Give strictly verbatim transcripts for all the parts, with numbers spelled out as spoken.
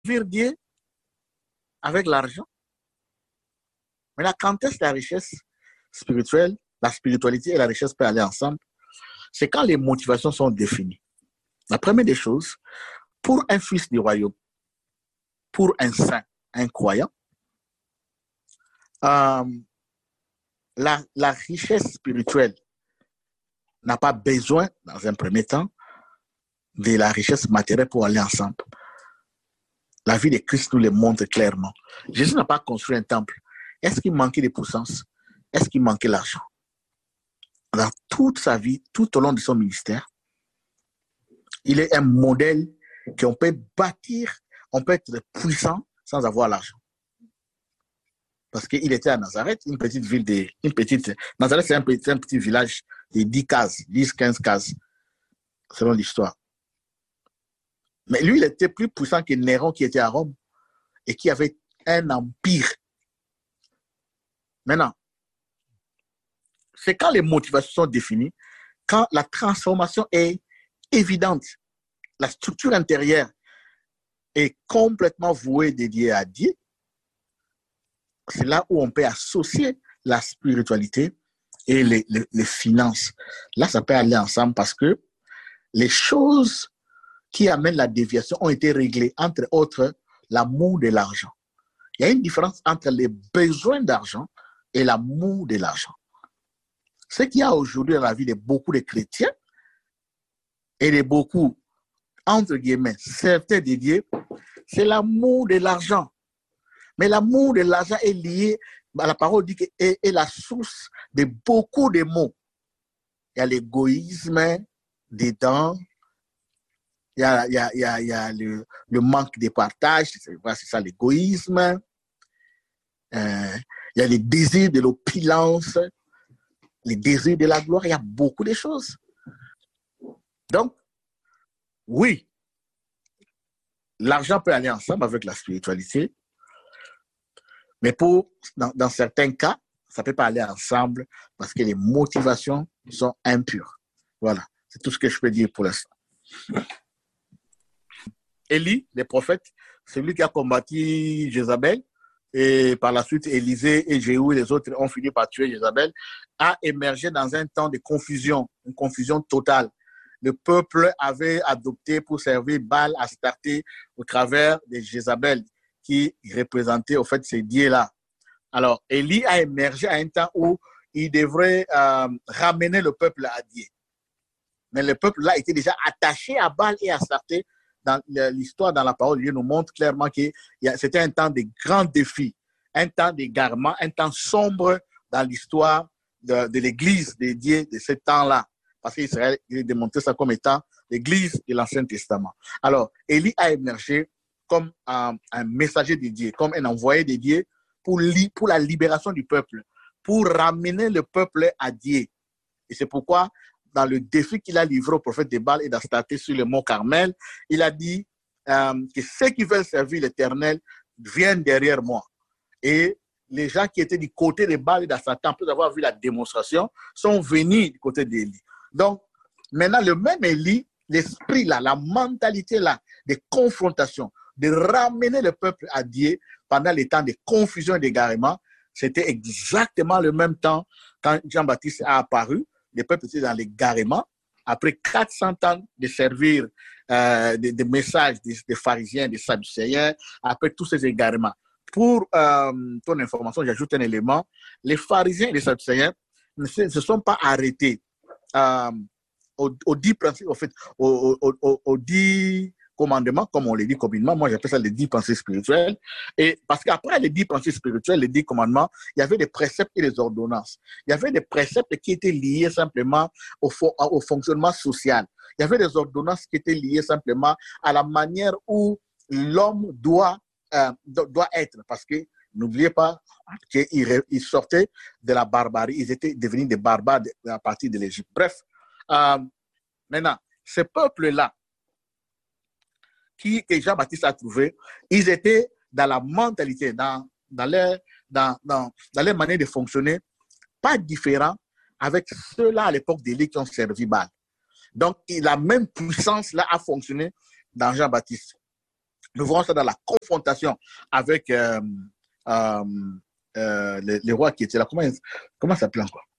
servir Dieu avec l'argent. Maintenant, quand est-ce que la richesse spirituelle, la spiritualité et la richesse peuvent aller ensemble? C'est quand les motivations sont définies. La première des choses, pour un fils du royaume, pour un saint, un croyant, euh, la, la richesse spirituelle n'a pas besoin, dans un premier temps, de la richesse matérielle pour aller ensemble. La vie de Christ nous le montre clairement. Jésus n'a pas construit un temple. Est-ce qu'il manquait de puissance? Est-ce qu'il manquait l'argent? Dans toute sa vie, tout au long de son ministère, il est un modèle qu'on peut bâtir, on peut être puissant sans avoir l'argent. Parce qu'il était à Nazareth, une petite ville de... Une petite, Nazareth, c'est un petit, un petit village de dix cases, dix, quinze cases, selon l'histoire. Mais lui, il était plus puissant que Néron qui était à Rome et qui avait un empire. Maintenant, c'est quand les motivations sont définies, quand la transformation est évidente, la structure intérieure est complètement vouée, dédiée à Dieu, c'est là où on peut associer la spiritualité et les, les, les finances. Là, ça peut aller ensemble parce que les choses qui amènent la déviation ont été réglées, entre autres, l'amour de l'argent. Il y a une différence entre les besoins d'argent et l'amour de l'argent. Ce qu'il y a aujourd'hui dans la vie de beaucoup de chrétiens et de beaucoup, entre guillemets, certains dédiés, c'est l'amour de l'argent. Mais l'amour de l'argent est lié, la parole dit que est, est la source de beaucoup de maux. Il y a l'égoïsme dedans, il y a, il y a, il y a, il y a le, le manque de partage, c'est ça l'égoïsme. Euh, il y a les désirs de l'opulence, les désirs de la gloire, il y a beaucoup de choses. Donc, oui, l'argent peut aller ensemble avec la spiritualité, mais pour, dans, dans certains cas, ça ne peut pas aller ensemble parce que les motivations sont impures. Voilà, c'est tout ce que je peux dire pour l'instant. Élie, le prophète, celui qui a combattu Jézabel, et par la suite, Élisée et Jéhu et les autres ont fini par tuer Jézabel, a émergé dans un temps de confusion, une confusion totale. Le peuple avait adopté pour servir Baal Astarté au travers de Jézabel, qui représentait au fait ces dieux-là. Alors, Élie a émergé à un temps où il devrait euh, ramener le peuple à Dieu. Mais le peuple-là était déjà attaché à Baal et à Astarté. Dans l'histoire, dans la parole, Dieu nous montre clairement que c'était un temps de grands défis, un temps d'égarement, un temps sombre dans l'histoire de, de l'église de Dieu de ce temps-là. Parce qu'Israël, il est démontré ça comme étant l'église de l'Ancien Testament. Alors, Élie a émergé comme un, un messager de Dieu, comme un envoyé de Dieu pour, li, pour la libération du peuple, pour ramener le peuple à Dieu. Et c'est pourquoi, dans le défi qu'il a livré au prophète de Baal et d'Astarté sur le mont Carmel, il a dit euh, que ceux qui veulent servir l'Éternel viennent derrière moi. Et les gens qui étaient du côté de Baal et d'Astarté, après avoir vu la démonstration, sont venus du côté d'Élie. Donc, maintenant, le même Élie, l'esprit là, la mentalité là, de confrontation, de ramener le peuple à Dieu pendant les temps de confusion et d'égarement, c'était exactement le même temps quand Jean-Baptiste a apparu. Le peuple était dans l'égarement. Après quatre cents ans de servir euh, des, des messages des, des pharisiens, des sadducéens, après tous ces égarements. Pour euh, ton information, j'ajoute un élément. Les pharisiens et les sadducéens ne se, se sont pas arrêtés euh, aux, aux dix principes, en fait, aux, aux, aux, aux dix commandements, comme on les dit communément. Moi, j'appelle ça les dix pensées spirituelles. Et parce qu'après les dix pensées spirituelles, les dix commandements, il y avait des préceptes et des ordonnances. Il y avait des préceptes qui étaient liés simplement au, au fonctionnement social. Il y avait des ordonnances qui étaient liées simplement à la manière où l'homme doit, euh, doit être. Parce que n'oubliez pas qu'ils sortaient de la barbarie. Ils étaient devenus des barbares à partir de l'Égypte. Bref, euh, maintenant, ce peuple-là, qui, que Jean-Baptiste a trouvé, ils étaient dans la mentalité, dans, dans, leur, dans, dans, dans leur manière de fonctionner, pas différents avec ceux-là à l'époque d'Élie qui ont servi Baal. Donc, la même puissance-là a fonctionné dans Jean-Baptiste. Nous voyons ça dans la confrontation avec euh, euh, euh, les, les rois qui étaient là. Comment, comment ça s'appelait encore?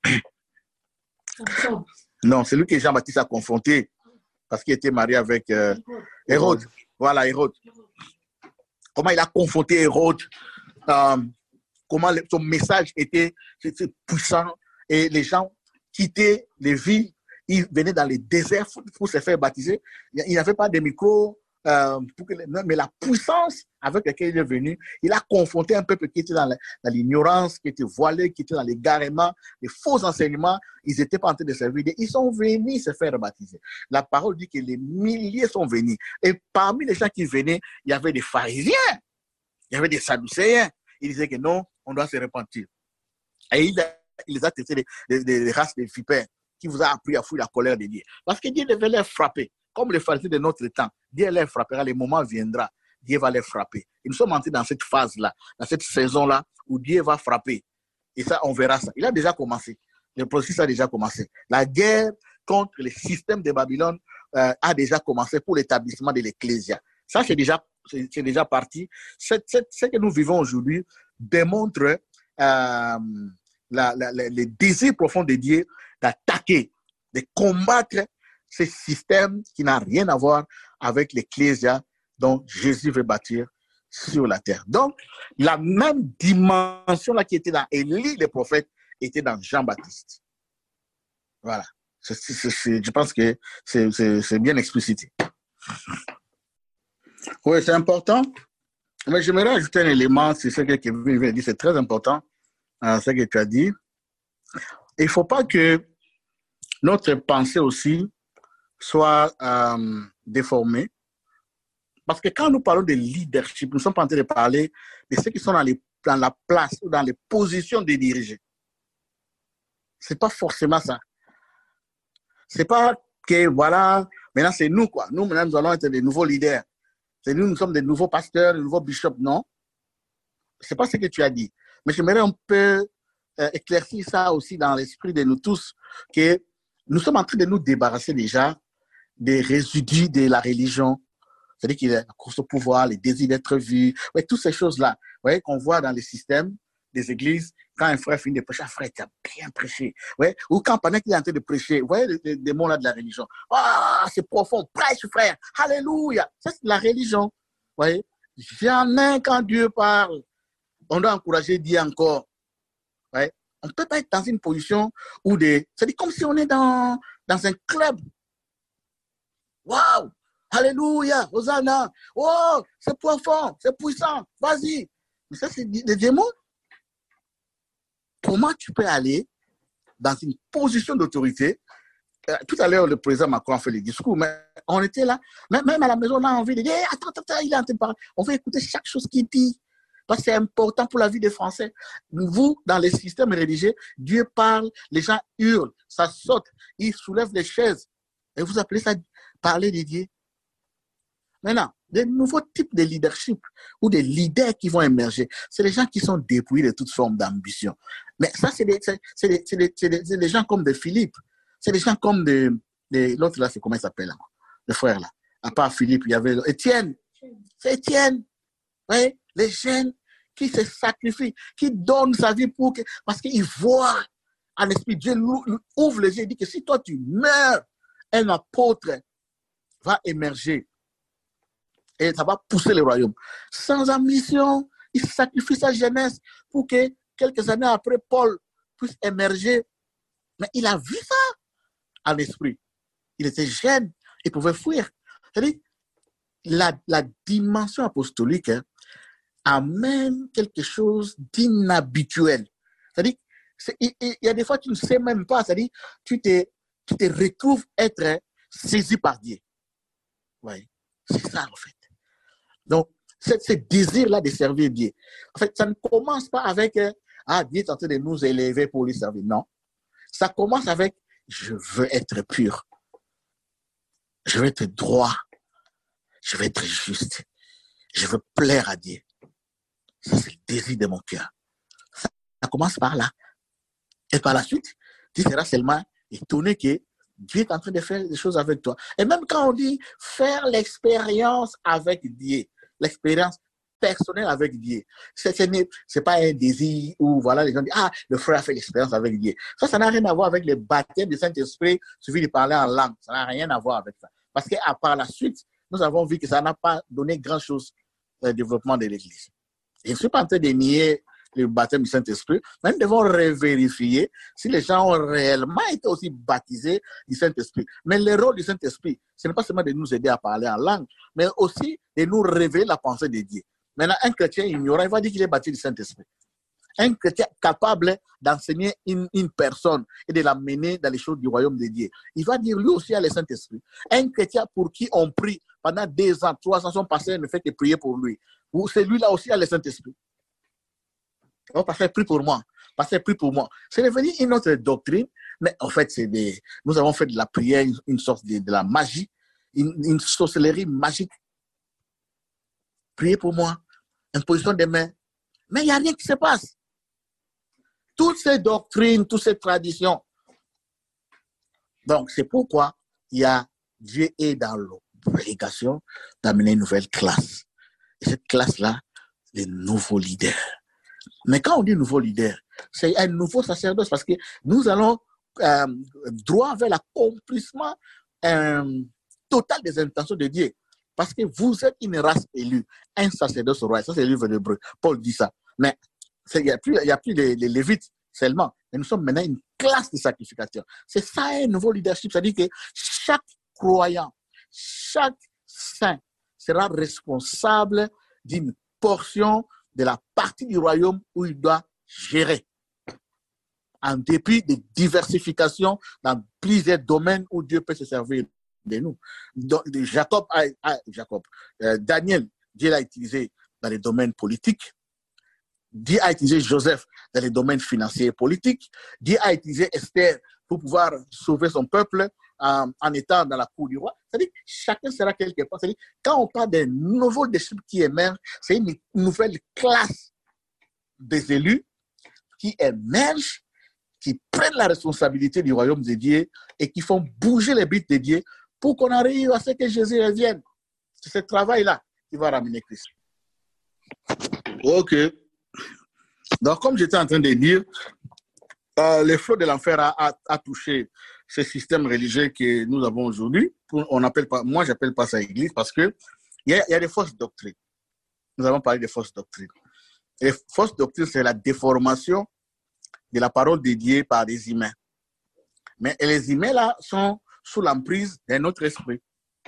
Non, c'est lui que Jean-Baptiste a confronté parce qu'il était marié avec euh, Hérode. Voilà, Hérode. Comment il a confronté Hérode, euh, comment le, son message était, était puissant et les gens quittaient les villes, ils venaient dans les déserts pour, pour se faire baptiser. Il n'y avait pas de micro, euh, pour que, mais la puissance avec laquelle il est venu, il a confronté un peuple qui était dans l'ignorance, qui était voilé, qui était dans l'égarement, les faux enseignements. Ils n'étaient pas en train de servir. Ils sont venus se faire baptiser. La parole dit que les milliers sont venus. Et parmi les gens qui venaient, il y avait des pharisiens, il y avait des sadducéens. Ils disaient que non, on doit se repentir. Et il, a, il les a traités des, des, des, des races de vipères qui vous a appris à fuir la colère de Dieu. Parce que Dieu devait les frapper. Comme les pharisiens de notre temps, Dieu les frappera, le moment viendra, Dieu va les frapper. Et nous sommes entrés dans cette phase-là, dans cette saison-là, où Dieu va frapper. Et ça, on verra ça. Il a déjà commencé. Le processus a déjà commencé. La guerre contre le système de Babylone euh, a déjà commencé pour l'établissement de l'Ecclésia. Ça, c'est déjà, c'est, c'est déjà parti. Ce que nous vivons aujourd'hui démontre euh, la, la, la, le désir profond de Dieu d'attaquer, de combattre ce système qui n'a rien à voir avec l'Ecclésia dont Jésus veut bâtir sur la terre. Donc, la même dimension là qui était dans Élie, le prophète, était dans Jean-Baptiste. Voilà. C'est, c'est, c'est, je pense que c'est, c'est, c'est bien explicité. Oui, c'est important. Mais j'aimerais ajouter un élément, c'est ce que Kevin vient de dire, c'est très important, euh, ce que tu as dit. Il ne faut pas que notre pensée aussi soit euh, déformée. Parce que quand nous parlons de leadership, nous ne sommes pas en train de parler de ceux qui sont dans, les, dans la place ou dans les positions de diriger. Ce n'est pas forcément ça. Ce n'est pas que, voilà, maintenant c'est nous, quoi. Nous, maintenant, nous allons être des nouveaux leaders. C'est nous, nous sommes des nouveaux pasteurs, des nouveaux bishops. Non. Ce n'est pas ce que tu as dit. Mais j'aimerais un peu euh, éclaircir ça aussi dans l'esprit de nous tous, que nous sommes en train de nous débarrasser déjà des résidus de la religion. C'est-à-dire qu'il y a la course au pouvoir, les désirs d'être vu, ouais, toutes ces choses-là, vous voyez, qu'on voit dans les systèmes des églises, quand un frère finit de prêcher, un frère, tu as bien prêché. Ouais, ou quand pendant qu'il est en train de prêcher, vous voyez les, les mots là de la religion. Ah, oh, c'est profond, prêche, frère, alléluia. Ça, c'est la religion. Vous voyez, jamais quand Dieu parle, on doit encourager Dieu encore. Ouais. On ne peut pas être dans une position où des. C'est comme si on est dans, dans un club. Waouh! Alléluia! Hosanna! Oh! C'est profond, c'est puissant, vas-y! Mais ça, c'est des démons. Comment tu peux aller dans une position d'autorité? euh, Tout à l'heure, le président Macron a fait le discours, mais on était là, même, même à la maison, on a envie de dire hey, attends, attends, il est en train de parler. On va écouter chaque chose qu'il dit. Parce que c'est important pour la vie des Français. Vous, dans les systèmes religieux, Dieu parle, les gens hurlent, ça saute, ils soulèvent les chaises. Et vous appelez ça parler de Dieu? Maintenant, des nouveaux types de leadership ou des leaders qui vont émerger, c'est les gens qui sont dépouillés de toute forme d'ambition. Mais ça, c'est des, c'est, c'est des, c'est des, c'est des, c'est des gens comme de Philippe. C'est des gens comme de, de l'autre là, c'est comment il s'appelle là, le frère là. À part Philippe, il y avait Étienne. C'est Étienne. Oui, les jeunes qui se sacrifient, qui donnent sa vie pour que, parce qu'ils voient en esprit, Dieu ouvre les yeux et dit que si toi tu meurs, un apôtre va émerger et ça va pousser le royaume. Sans ambition, il sacrifie sa jeunesse pour que quelques années après, Paul puisse émerger. Mais il a vu ça en esprit. Il était jeune, il pouvait fuir. C'est-à-dire, la, la dimension apostolique hein, amène quelque chose d'inhabituel. C'est-à-dire, c'est, il, il y a des fois tu ne sais même pas, c'est-à-dire, tu te, tu te retrouves être saisi par Dieu. Oui, c'est ça en fait. Donc, ce, ce désir-là de servir Dieu, en fait, ça ne commence pas avec ah, Dieu est en train de nous élever pour lui servir. Non. Ça commence avec je veux être pur. Je veux être droit. Je veux être juste. Je veux plaire à Dieu. Ça, c'est le désir de mon cœur. Ça, ça commence par là. Et par la suite, tu seras seulement étonné que Dieu est en train de faire des choses avec toi. Et même quand on dit faire l'expérience avec Dieu, l'expérience personnelle avec Dieu. Ce n'est pas un désir où voilà, les gens disent, ah, le frère a fait l'expérience avec Dieu. Ça, ça n'a rien à voir avec le baptême du Saint-Esprit, suffit de parler en langue. Ça n'a rien à voir avec ça. Parce qu'à part la suite, nous avons vu que ça n'a pas donné grand-chose au développement de l'Église. Je ne suis pas en train de nier le baptême du Saint-Esprit, mais nous devons revérifier si les gens ont réellement été aussi baptisés du Saint-Esprit. Mais le rôle du Saint-Esprit, ce n'est pas seulement de nous aider à parler en langue, mais aussi de nous révéler la pensée de Dieu. Maintenant, un chrétien ignorant, il va dire qu'il est baptisé du Saint-Esprit. Un chrétien capable d'enseigner une, une personne et de l'amener dans les choses du royaume de Dieu, il va dire lui aussi à le Saint-Esprit. Un chrétien pour qui on prie pendant deux ans, trois ans, son pasteur ne fait que prier pour lui. Ou celui-là aussi a le Saint-Esprit. Oh, pasteur, prie pour moi. Pasteur, prie pour moi. C'est devenu une autre doctrine, mais en fait, c'est des, nous avons fait de la prière une, une sorte de, de la magie, une, une sorcellerie magique. Priez pour moi, imposition des mains. Mais il n'y a rien qui se passe. Toutes ces doctrines, toutes ces traditions. Donc, c'est pourquoi il y a, Dieu est dans l'obligation d'amener une nouvelle classe. Et cette classe-là, les nouveaux leaders. Mais quand on dit nouveau leader, c'est un nouveau sacerdoce parce que nous allons euh, droit vers l'accomplissement euh, total des intentions de Dieu. Parce que vous êtes une race élue, un sacerdoce royal. Ça, c'est le livre d'Hébreux. Paul dit ça. Mais il n'y a plus, y a plus les, les Lévites seulement. Mais nous sommes maintenant une classe de sacrificateurs. C'est ça un nouveau leadership. C'est-à-dire que chaque croyant, chaque saint sera responsable d'une portion de la partie du royaume où il doit gérer. En dépit de diversification dans plusieurs domaines où Dieu peut se servir de nous. Donc, Jacob, a, a, Jacob euh, Daniel, Dieu l'a utilisé dans les domaines politiques. Dieu a utilisé Joseph dans les domaines financiers et politiques. Dieu a utilisé Esther pour pouvoir sauver son peuple en, en étant dans la cour du roi. C'est-à-dire que chacun sera quelque part. C'est-à-dire quand on parle d'un nouveau disciple qui émerge, c'est une nouvelle classe des élus qui émergent, qui prennent la responsabilité du royaume de Dieu et qui font bouger les briques de Dieu pour qu'on arrive à ce que Jésus revienne. C'est ce travail-là qui va ramener Christ. Ok. Donc, comme j'étais en train de dire, euh, le flot de l'enfer a, a, a touché ce système religieux que nous avons aujourd'hui. On appelle pas, moi, je n'appelle pas ça église parce qu'il y a, y a des fausses doctrines. Nous avons parlé des fausses doctrines. Et les fausses doctrines, c'est la déformation de la parole de Dieu par des humains. Mais les humains, là, sont sous l'emprise d'un autre esprit.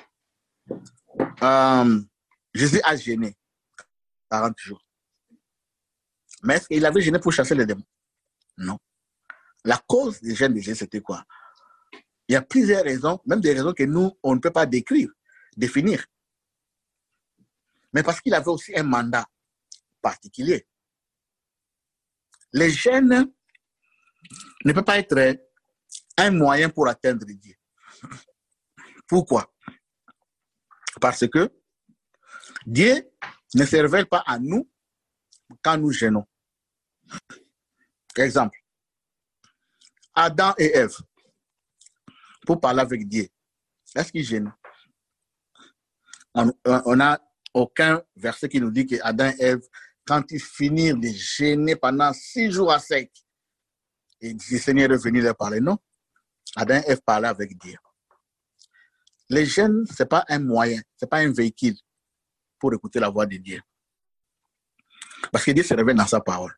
Euh, Jésus a gêné quarante jours. Mais est-ce qu'il avait gêné pour chasser les démons? Non. La cause des gènes de Jésus, c'était quoi? Il y a plusieurs raisons, même des raisons que nous, on ne peut pas décrire, définir. Mais parce qu'il avait aussi un mandat particulier. Les gènes ne peuvent pas être un moyen pour atteindre Dieu. Pourquoi? Parce que Dieu ne se révèle pas à nous quand nous gênons. Exemple, Adam et Ève, pour parler avec Dieu, est-ce qu'ils gênent? On n'a aucun verset qui nous dit que Adam et Ève, quand ils finirent de gêner pendant six jours à sec, et le Seigneur est venu leur parler, non. Adam et Ève parlaient avec Dieu. Les gènes, ce n'est pas un moyen, ce n'est pas un véhicule pour écouter la voix de Dieu. Parce que Dieu se révèle dans sa parole.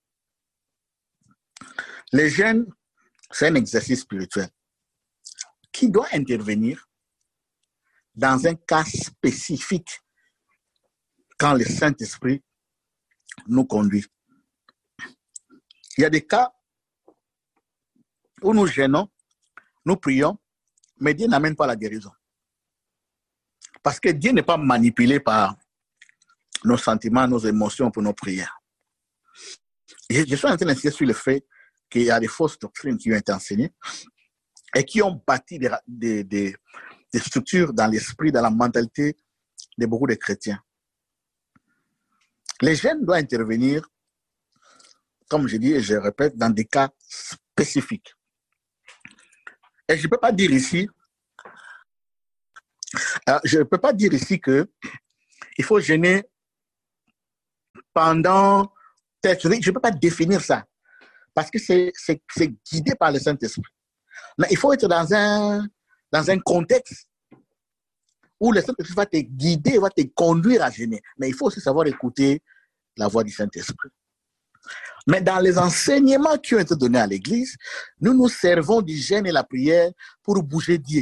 Les gènes, c'est un exercice spirituel qui doit intervenir dans un cas spécifique quand le Saint-Esprit nous conduit. Il y a des cas où nous gênons, nous prions, mais Dieu n'amène pas la guérison. Parce que Dieu n'est pas manipulé par nos sentiments, nos émotions pour nos prières. Et je suis en train d'insister sur le fait qu'il y a des fausses doctrines qui ont été enseignées et qui ont bâti des, des, des, des structures dans l'esprit, dans la mentalité de beaucoup de chrétiens. Les gènes doivent intervenir, comme je dis et je répète, dans des cas spécifiques. Et je ne peux pas dire ici, euh, je ne peux pas dire ici que il faut gêner pendant, je ne peux pas définir ça, parce que c'est guidé par le Saint-Esprit. Mais il faut être dans un, dans un contexte où le Saint-Esprit va te guider, va te conduire à jeûner. Mais il faut aussi savoir écouter la voix du Saint-Esprit. Mais dans les enseignements qui ont été donnés à l'Église, nous nous servons du jeûne et la prière pour bouger Dieu.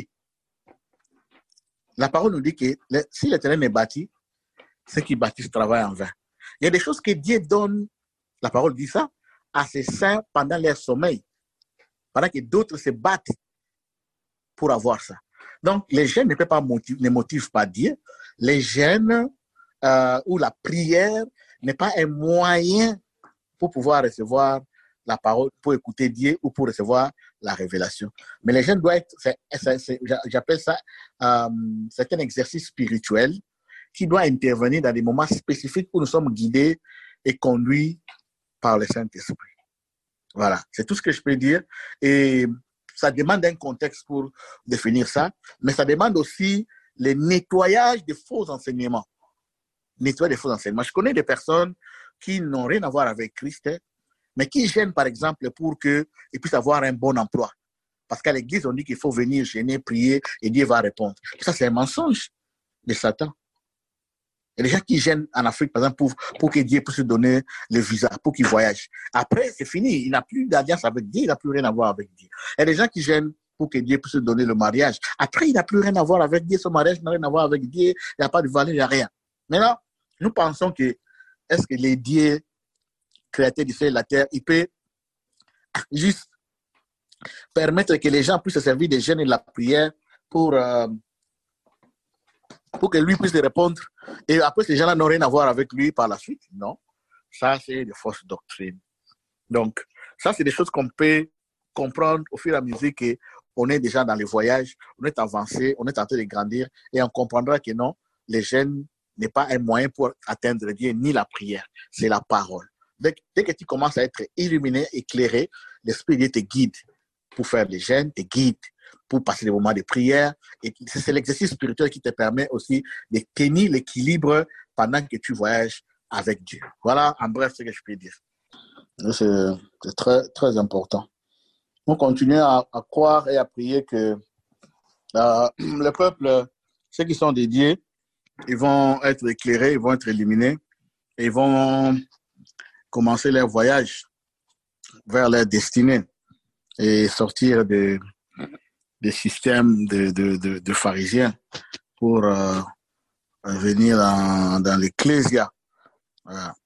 La parole nous dit que si le terrain est bâti, ceux qui bâtissent travaillent en vain. Il y a des choses que Dieu donne, la parole dit ça, à ses saints pendant leur sommeil, pendant que d'autres se battent pour avoir ça. Donc, les jeûnes ne, pas motiv ne motivent pas Dieu. Les jeûnes euh, ou la prière n'est pas un moyen pour pouvoir recevoir la parole, pour écouter Dieu ou pour recevoir la révélation. Mais les jeûnes doivent être, j'appelle ça, euh, c'est un exercice spirituel qui doit intervenir dans des moments spécifiques où nous sommes guidés et conduits par le Saint-Esprit. Voilà, c'est tout ce que je peux dire. Et ça demande un contexte pour définir ça, mais ça demande aussi le nettoyage des faux enseignements. Nettoyer des faux enseignements. Je connais des personnes qui n'ont rien à voir avec Christ, mais qui gênent, par exemple, pour qu'ils puissent avoir un bon emploi. Parce qu'à l'église, on dit qu'il faut venir gêner, prier, et Dieu va répondre. Ça, c'est un mensonge de Satan. Il y a des gens qui gênent en Afrique, par exemple, pour, pour que Dieu puisse donner le visa, pour qu'ils voyagent. Après, c'est fini. Il n'a plus d'alliance avec Dieu, il n'a plus rien à voir avec Dieu. Il y a des gens qui gênent pour que Dieu puisse donner le mariage. Après, il n'a plus rien à voir avec Dieu. Son mariage n'a rien à voir avec Dieu. Il n'y a pas de valeur, il n'y a rien. Maintenant, nous pensons que, est-ce que les dieux créateurs du ciel et de la terre, il peut juste permettre que les gens puissent se servir des jeûnes et de la prière pour, euh, pour que lui puisse répondre. Et après, ces gens-là n'ont rien à voir avec lui par la suite. Non. Ça, c'est de fausses doctrines. Donc, ça, c'est des choses qu'on peut comprendre au fur et à mesure qu'on est déjà dans les voyages, on est avancé, on est en train de grandir et on comprendra que non, les jeûnes n'est pas un moyen pour atteindre Dieu, ni la prière. C'est la parole. Dès, dès que tu commences à être illuminé, éclairé, l'Esprit de Dieu te guide pour faire les jeûnes, te guide pour passer des moments de prière. Et c'est l'exercice spirituel qui te permet aussi de tenir l'équilibre pendant que tu voyages avec Dieu. Voilà, en bref, ce que je peux dire. C'est très, très important. On continue à, à croire et à prier que euh, le peuple, ceux qui sont dédiés, ils vont être éclairés, ils vont être illuminés, et ils vont commencer leur voyage vers leur destinée et sortir des, des systèmes de, de, de, de pharisiens pour euh, venir dans, dans l'ecclésia. Voilà.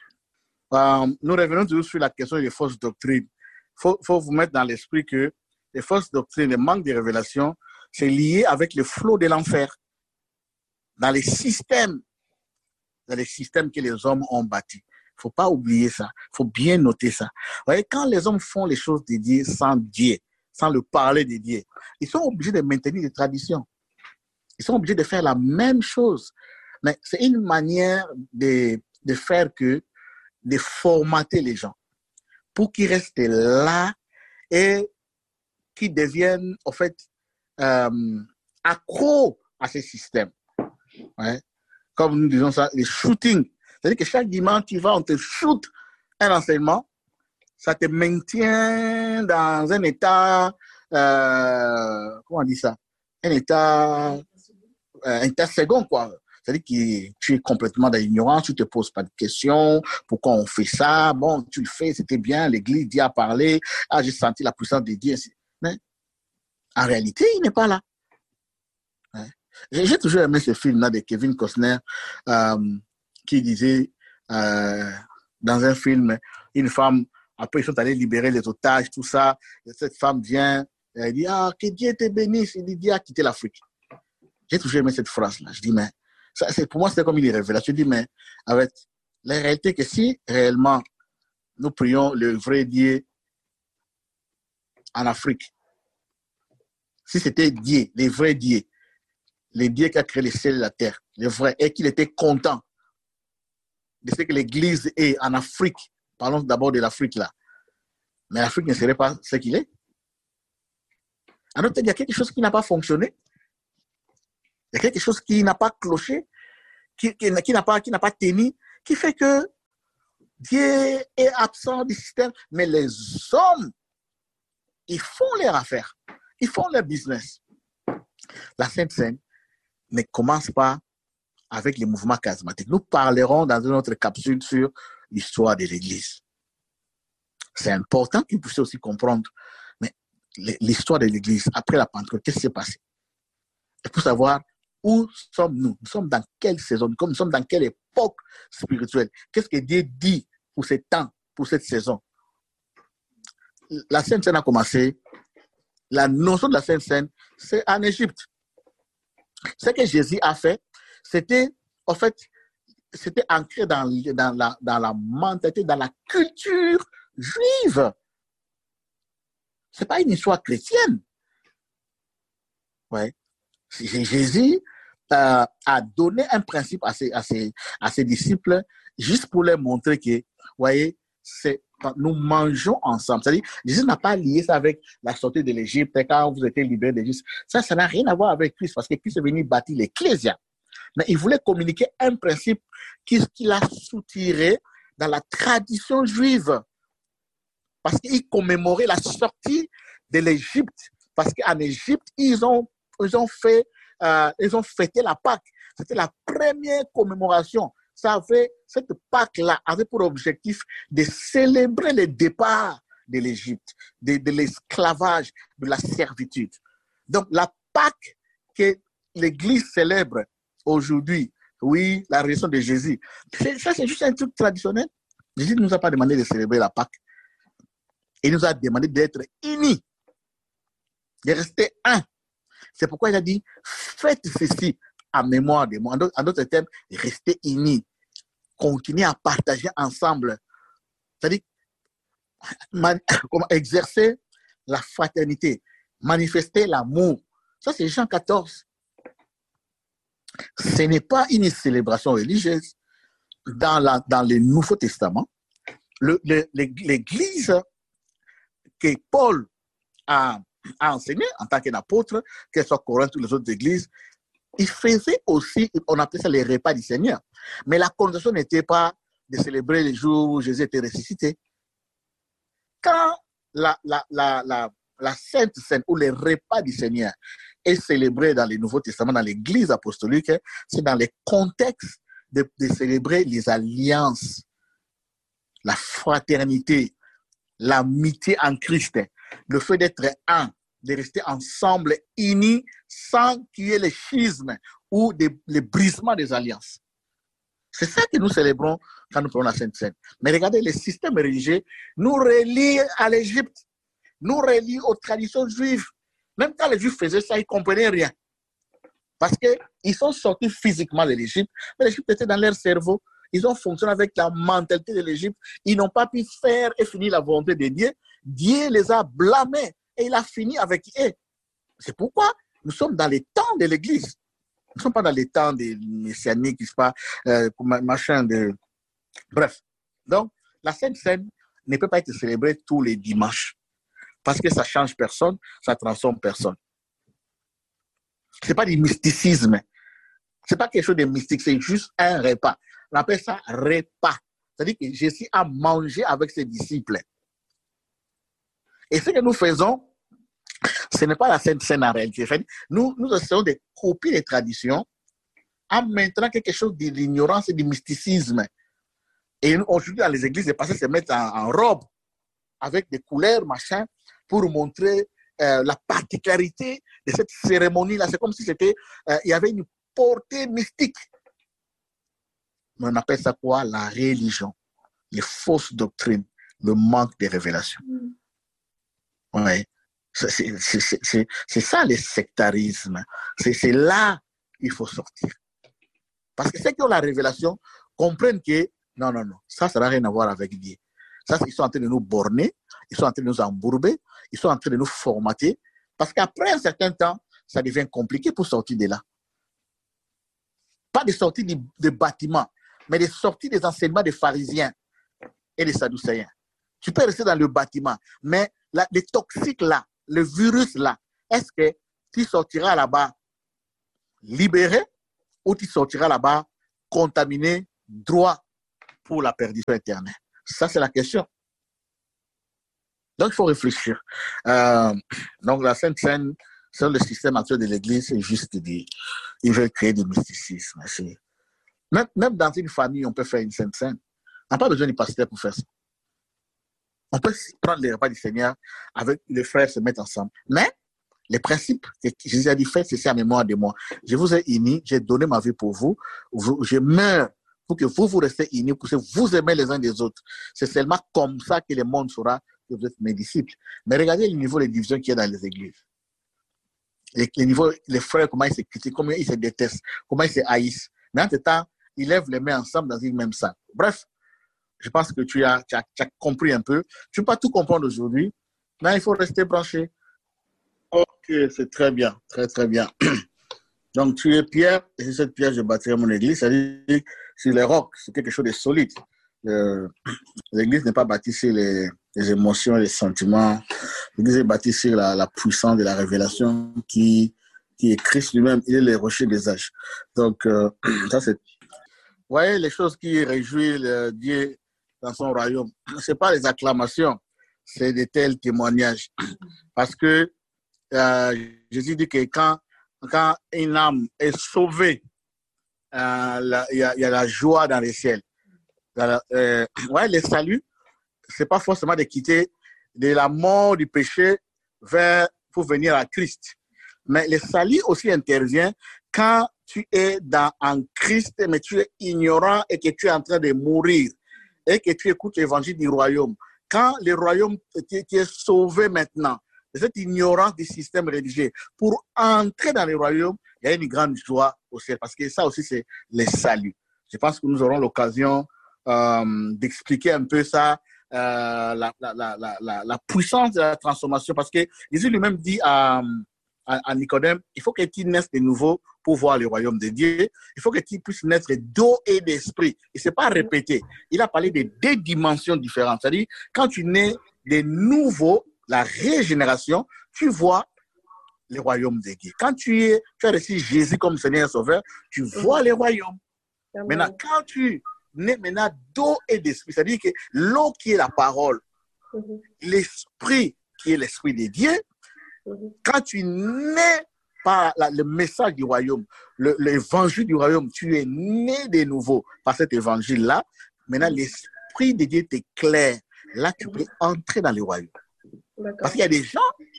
Euh, nous revenons toujours sur la question des fausses doctrines. Il faut, faut vous mettre dans l'esprit que les fausses doctrines, le manque de révélation, c'est lié avec le flot de l'enfer. Dans les systèmes, dans les systèmes que les hommes ont bâtis. Il ne faut pas oublier ça. Il faut bien noter ça. Vous voyez, quand les hommes font les choses de Dieu sans Dieu, sans le parler de Dieu, ils sont obligés de maintenir des traditions. Ils sont obligés de faire la même chose. Mais c'est une manière de, de faire que, de formater les gens pour qu'ils restent là et qu'ils deviennent, en fait, euh, accros à ces systèmes. Ouais. Comme nous disons ça, les shootings. C'est-à-dire que chaque dimanche, tu vas, on te shoot un enseignement, ça te maintient dans un état, euh, comment on dit ça, un état, euh, un état second, quoi. C'est-à-dire que tu es complètement dans l'ignorance, tu ne te poses pas de questions, pourquoi on fait ça, bon, tu le fais, c'était bien, l'église dit à parler, ah, j'ai senti la puissance de Dieu. Mais en réalité, il n'est pas là. Ouais. J'ai toujours aimé ce film-là de Kevin Costner euh, qui disait euh, dans un film, une femme, après ils sont allés libérer les otages, tout ça, et cette femme vient, elle dit, ah, que Dieu te bénisse, il dit, Dieu a quitté l'Afrique. J'ai toujours aimé cette phrase-là. Je dis, mais ça, c'est, pour moi, c'était comme une révélation. Je dis, mais avec la réalité que si réellement nous prions le vrai Dieu en Afrique, si c'était Dieu, le vrai Dieu, le Dieu qui a créé le ciel et la terre, le vrai, et qu'il était content de ce que l'Église est en Afrique, parlons d'abord de l'Afrique là, mais l'Afrique ne serait pas ce qu'il est. Alors, il y a quelque chose qui n'a pas fonctionné. Il y a quelque chose qui n'a pas cloché, qui, qui, qui n'a pas, qui n'a pas tenu, qui fait que Dieu est absent du système, mais les hommes, ils font leur affaire, ils font leur business. La Sainte Seine ne commence pas avec les mouvements charismatiques. Nous parlerons dans une autre capsule sur l'histoire de l'Église. C'est important qu'ils puissent aussi comprendre mais l'histoire de l'Église après la Pentecôte, qu'est-ce qui s'est passé? Et pour savoir où sommes-nous, nous sommes dans quelle saison, nous sommes dans quelle époque spirituelle. Qu'est-ce que Dieu dit pour ce temps, pour cette saison? La Sainte Seine a commencé, la notion de la Sainte Seine, c'est en Égypte. Ce que Jésus a fait, c'était, en fait, c'était ancré dans, dans, la, dans la mentalité, dans la culture juive. Ce n'est pas une histoire chrétienne. Ouais. Jésus euh, a donné un principe à ses, à, ses, à ses disciples juste pour leur montrer que, vous voyez, c'est quand nous mangeons ensemble. C'est-à-dire, Jésus n'a pas lié ça avec la sortie de l'Égypte, quand vous étiez libérés d'Égypte. Ça, ça n'a rien à voir avec Christ, parce que Christ est venu bâtir l'Ecclésia. Mais il voulait communiquer un principe qu'il a soutiré dans la tradition juive. Parce qu'il commémorait la sortie de l'Égypte. Parce qu'en Égypte, ils ont, ils ont fait, euh, ils ont fêté la Pâque. C'était la première commémoration. Ça avait, cette Pâque-là avait pour objectif de célébrer le départ de l'Égypte, de, de l'esclavage, de la servitude. Donc, la Pâque que l'Église célèbre aujourd'hui, oui, la résurrection de Jésus, ça c'est juste un truc traditionnel. Jésus ne nous a pas demandé de célébrer la Pâque. Il nous a demandé d'être unis, de rester un. C'est pourquoi il a dit, faites ceci en mémoire de moi. En d'autres termes, restez unis. Continuez à partager ensemble. C'est-à-dire, comment exercer la fraternité, manifester l'amour. Ça, c'est Jean quatorze. Ce n'est pas une célébration religieuse. Dans, la, dans le Nouveau Testament, le, le, l'Église que Paul a, a enseigné en tant qu'apôtre, qu'elle soit Corinthe ou les autres églises, il faisait aussi, on appelait ça les repas du Seigneur. Mais la condition n'était pas de célébrer les jours où Jésus était ressuscité. Quand la, la, la, la, la Sainte Seine ou les repas du Seigneur est célébré dans le Nouveau Testament, dans l'Église apostolique, c'est dans le contexte de, de célébrer les alliances, la fraternité, l'amitié en Christ, le fait d'être un, de rester ensemble, unis, sans qu'il y ait les schismes ou des, les brisements des alliances. C'est ça que nous célébrons quand nous prenons la Sainte Seine. Mais regardez, le système religieux nous relie à l'Égypte, nous relie aux traditions juives. Même quand les Juifs faisaient ça, ils ne comprenaient rien. Parce qu'ils sont sortis physiquement de l'Égypte, mais l'Égypte était dans leur cerveau. Ils ont fonctionné avec la mentalité de l'Égypte. Ils n'ont pas pu faire et finir la volonté de Dieu. Dieu les a blâmés et il a fini avec eux. C'est pourquoi nous sommes dans les temps de l'Église. Nous ne sommes pas dans les temps des messianiques, qui se passe, euh, machin de... Bref. Donc, la Sainte Seine ne peut pas être célébrée tous les dimanches. Parce que ça ne change personne, ça ne transforme personne. Ce n'est pas du mysticisme. Ce n'est pas quelque chose de mystique, c'est juste un repas. On appelle ça repas. C'est-à-dire que Jésus a mangé avec ses disciples. Et ce que nous faisons, ce n'est pas la Sainte Seine en réalité. Nous, nous essayons de copier les traditions en maintenant quelque chose de l'ignorance et du mysticisme. Et aujourd'hui, dans les églises, les pasteurs se mettent en, en robe avec des couleurs, machin, pour montrer euh, la particularité de cette cérémonie-là. C'est comme si c'était, euh, il y avait une portée mystique. Mais on appelle ça quoi? La religion, les fausses doctrines, le manque de révélation. Mm. Ouais. C'est ça le sectarisme. C'est là qu'il faut sortir. Parce que ceux qui ont la révélation comprennent que non, non, non, ça, ça n'a rien à voir avec Dieu. Ça, ils sont en train de nous borner, ils sont en train de nous embourber, ils sont en train de nous formater. Parce qu'après un certain temps, ça devient compliqué pour sortir de là. Pas de sortie de, de bâtiments, mais de sortie des enseignements des pharisiens et des sadducéens. Tu peux rester dans le bâtiment, mais la, les toxiques là, le virus là, est-ce que tu sortiras là-bas libéré ou tu sortiras là-bas contaminé, droit pour la perdition éternelle? Ça, c'est la question. Donc, il faut réfléchir. Euh, donc, la Sainte Seine, sur le système actuel de l'Église, c'est juste dit, ils veulent créer du mysticisme. Même, même dans une famille, on peut faire une Sainte Seine. On n'a pas besoin du pasteur pour faire ça. On peut prendre les repas du Seigneur avec les frères, se mettre ensemble. Mais les principes que Jésus a dit, faites ceci en mémoire de moi. Je vous ai unis, j'ai donné ma vie pour vous. vous je meurs pour que vous vous restez unis, pour que vous aimez les uns des autres. C'est seulement comme ça que le monde saura que vous êtes mes disciples. Mais regardez le niveau de division qu'il y a dans les églises. Les, les, niveaux, les frères, comment ils se critiquent, comment ils se détestent, comment ils se haïssent. Mais en tout temps, ils lèvent les mains ensemble dans une même salle. Bref, je pense que tu as, tu as, tu as compris un peu. Tu ne peux pas tout comprendre aujourd'hui, mais il faut rester branché. Ok, c'est très bien, très très bien. Donc tu es pierre, et sur cette pierre, je bâtirai mon église. C'est-à-dire sur les rocs, c'est quelque chose de solide. Euh, l'église n'est pas bâtie sur les, les émotions, les sentiments. L'église est bâtie sur la, la puissance de la révélation qui, qui est Christ lui-même. Il est le rocher des âges. Donc, euh, ça c'est... Vous voyez, les choses qui réjouissent le Dieu dans son royaume, ce n'est pas les acclamations, c'est de tels témoignages. Parce que euh, Jésus dit que quand, quand une âme est sauvée, euh, il y, y a la joie dans les ciels. Euh, ouais, le salut, ce n'est pas forcément de quitter de la mort du péché vers, pour venir à Christ. Mais le salut aussi intervient quand tu es dans, en Christ, mais tu es ignorant et que tu es en train de mourir et que tu écoutes l'évangile du royaume. Quand le royaume qui est sauvé maintenant, de cette ignorance du système religieux, pour entrer dans le royaume, il y a une grande joie au ciel, parce que ça aussi, c'est le salut. Je pense que nous aurons l'occasion euh, d'expliquer un peu ça, euh, la, la, la, la, la puissance de la transformation, parce que Jésus lui-même dit à, à, à Nicodème, il faut que tu naisses de nouveau pour voir le royaume de Dieu. Il faut que tu puisses naître d'eau et d'esprit. Et ce n'est pas répété. Il a parlé de deux dimensions différentes. C'est-à-dire, quand tu nais de nouveau, la régénération, tu vois le royaume de Dieu. Quand tu, es, tu as reçu Jésus comme Seigneur et Sauveur, tu vois le royaume. Amen. Maintenant, quand tu nais maintenant d'eau et d'esprit, c'est-à-dire que l'eau qui est la parole, mm-hmm. l'esprit qui est l'esprit de Dieu, mm-hmm. quand tu nais par la, le message du royaume, le, l'évangile du royaume, tu es né de nouveau par cet évangile-là. Maintenant, mm-hmm. l'esprit de Dieu t'éclaire. Là, tu mm-hmm. peux entrer dans le royaume. D'accord. Parce qu'il y a des gens,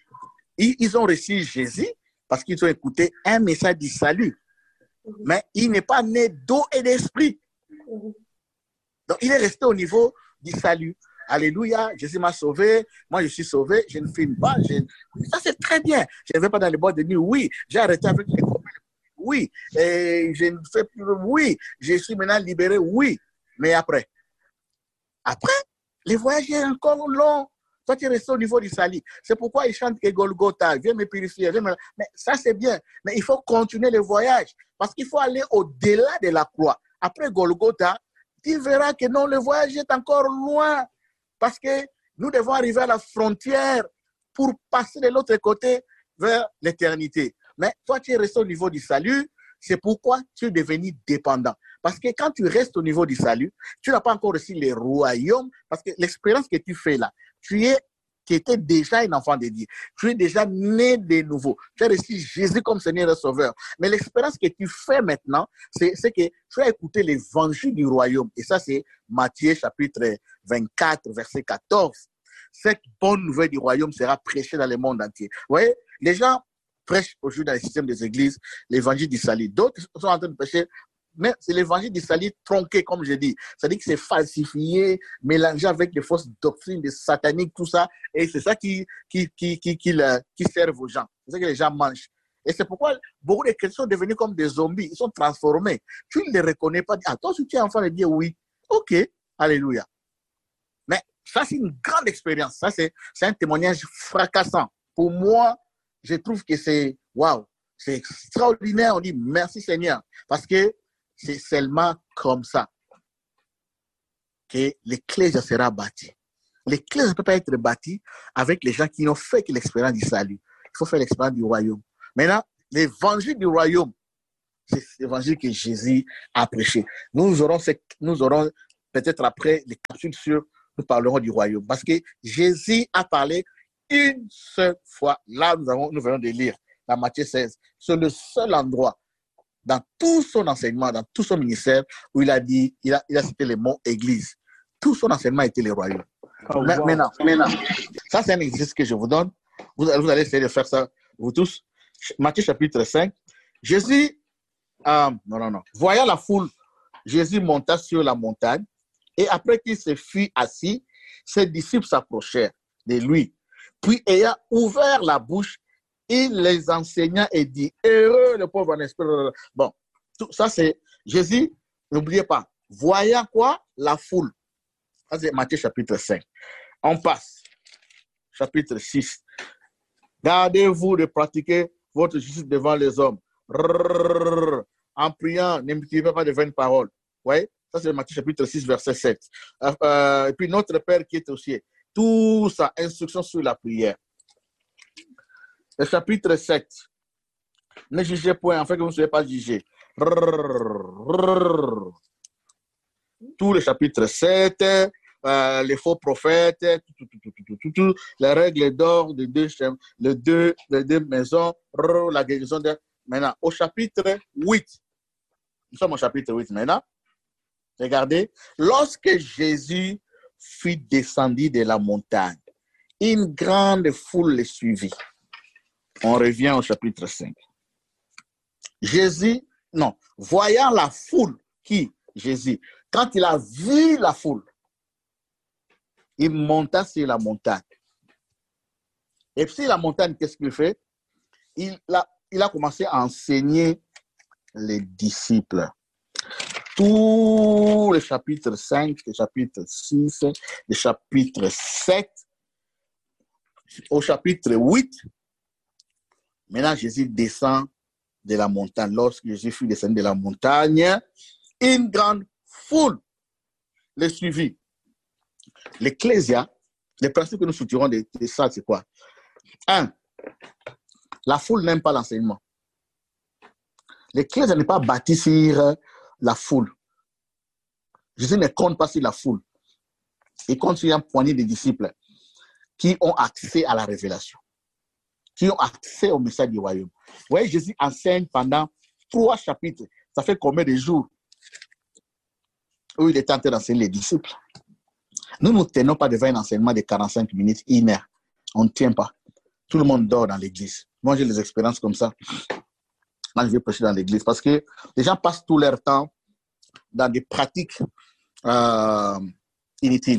ils, ils ont reçu Jésus parce qu'ils ont écouté un message du salut. Mm-hmm. Mais il n'est pas né d'eau et d'esprit. Mm-hmm. Donc, il est resté au niveau du salut. Alléluia, Jésus m'a sauvé, moi je suis sauvé, je ne fume pas. Je... Ça, c'est très bien. Je ne vais pas dans les boîtes de nuit, oui. J'ai arrêté avec les copains, oui. Et je ne fais plus, oui. Je suis maintenant libéré, oui. Mais après, après, le voyage est encore long. Toi, tu es resté au niveau du salut. C'est pourquoi ils chantent que Golgotha, viens me purifier. Viens me... Mais ça, c'est bien. Mais il faut continuer le voyage. Parce qu'il faut aller au-delà de la croix. Après Golgotha, tu verras que non, le voyage est encore loin. Parce que nous devons arriver à la frontière pour passer de l'autre côté vers l'éternité. Mais toi, tu es resté au niveau du salut. C'est pourquoi tu es devenu dépendant. Parce que quand tu restes au niveau du salut, tu n'as pas encore reçu les royaumes. Parce que l'expérience que tu fais là, tu es, tu étais déjà un enfant de Dieu. Tu es déjà né de nouveau. Tu as reçu Jésus comme Seigneur et Sauveur. Mais l'expérience que tu fais maintenant, c'est, c'est que tu as écouté l'évangile du royaume. Et ça, c'est Matthieu chapitre vingt-quatre, verset quatorze. Cette bonne nouvelle du royaume sera prêchée dans le monde entier. Vous voyez, les gens prêchent aujourd'hui dans le système des églises l'évangile du salut. D'autres sont en train de prêcher, mais c'est l'évangile du salut tronqué, comme je dis. C'est-à-dire que c'est falsifié, mélangé avec des fausses doctrines, des sataniques, tout ça. Et c'est ça qui, qui, qui, qui, qui, qui, qui servent aux gens. C'est ça que les gens mangent. Et c'est pourquoi beaucoup de chrétiens sont devenus comme des zombies. Ils sont transformés. Tu ne les reconnais pas. Ah, toi, si tu es enfant de Dieu, oui. OK. Alléluia. Mais ça, c'est une grande expérience. Ça, c'est, c'est un témoignage fracassant. Pour moi, je trouve que c'est, waouh, c'est extraordinaire. On dit merci Seigneur. Parce que c'est seulement comme ça que l'Église sera bâtie. L'Église ne peut pas être bâtie avec les gens qui n'ont fait que l'expérience du salut. Il faut faire l'expérience du royaume. Maintenant, l'évangile du royaume, c'est l'évangile que Jésus a prêché. Nous aurons, nous aurons peut-être après les capsules sur nous parlerons du royaume. Parce que Jésus a parlé une seule fois. Là, nous, avons, nous venons de lire dans Matthieu seize. C'est le seul endroit dans tout son enseignement, dans tout son ministère, où il a dit, il a, il a cité les mots église. Tout son enseignement était le royaume. Oh, wow. Maintenant, maintenant, ça c'est un exercice que je vous donne. Vous, vous allez essayer de faire ça, vous tous. Matthieu chapitre cinq. Jésus, euh, non, non, non. Voyant la foule, Jésus monta sur la montagne et après qu'il se fut assis, ses disciples s'approchèrent de lui. Puis, ayant ouvert la bouche, il les enseigna et dit, heureux le pauvre en esprit. Bon, tout ça c'est Jésus, n'oubliez pas, voyant quoi? La foule. Ça c'est Matthieu chapitre cinq. On passe. Chapitre six. Gardez-vous de pratiquer votre justice devant les hommes. Rrrr, en priant, n'émettez pas de vaines paroles. Oui, ça c'est Matthieu chapitre six, verset sept. Euh, et puis notre Père qui est au ciel. Tout ça, instruction sur la prière. Le chapitre sept. Ne jugez point, afin que vous ne soyez pas jugés. Rrrr, tout le chapitre sept. Euh, les faux prophètes, tout, tout, tout, tout, tout, tout, les règles d'or de deux, les deux, les deux maisons, la guérison de... Maintenant, au chapitre huit, nous sommes au chapitre huit maintenant, regardez, lorsque Jésus fut descendu de la montagne, une grande foule le suivit. On revient au chapitre cinq. Jésus, non, voyant la foule, qui? Jésus, quand il a vu la foule, il monta sur la montagne. Et sur la montagne, qu'est-ce qu'il fait? Il a, il a commencé à enseigner les disciples. Tout le chapitre cinq, le chapitre six, le chapitre sept, au chapitre huit, maintenant Jésus descend de la montagne. Lorsque Jésus fut descendu de la montagne, une grande foule le suivit. L'ecclésia, les principes que nous soutirons de, de ça, c'est quoi? Un, la foule n'aime pas l'enseignement. L'ecclésia n'est pas bâtie sur la foule. Jésus ne compte pas sur la foule. Il compte sur un poignée de disciples qui ont accès à la révélation, qui ont accès au message du royaume. Vous voyez, Jésus enseigne pendant trois chapitres. Ça fait combien de jours où il est en train d'enseigner les disciples? Nous ne tenons pas devant un enseignement de quarante-cinq minutes, une heure. On ne tient pas. Tout le monde dort dans l'église. Moi, j'ai des expériences comme ça. Moi, je vais prêcher dans l'église parce que les gens passent tout leur temps dans des pratiques euh, inutiles.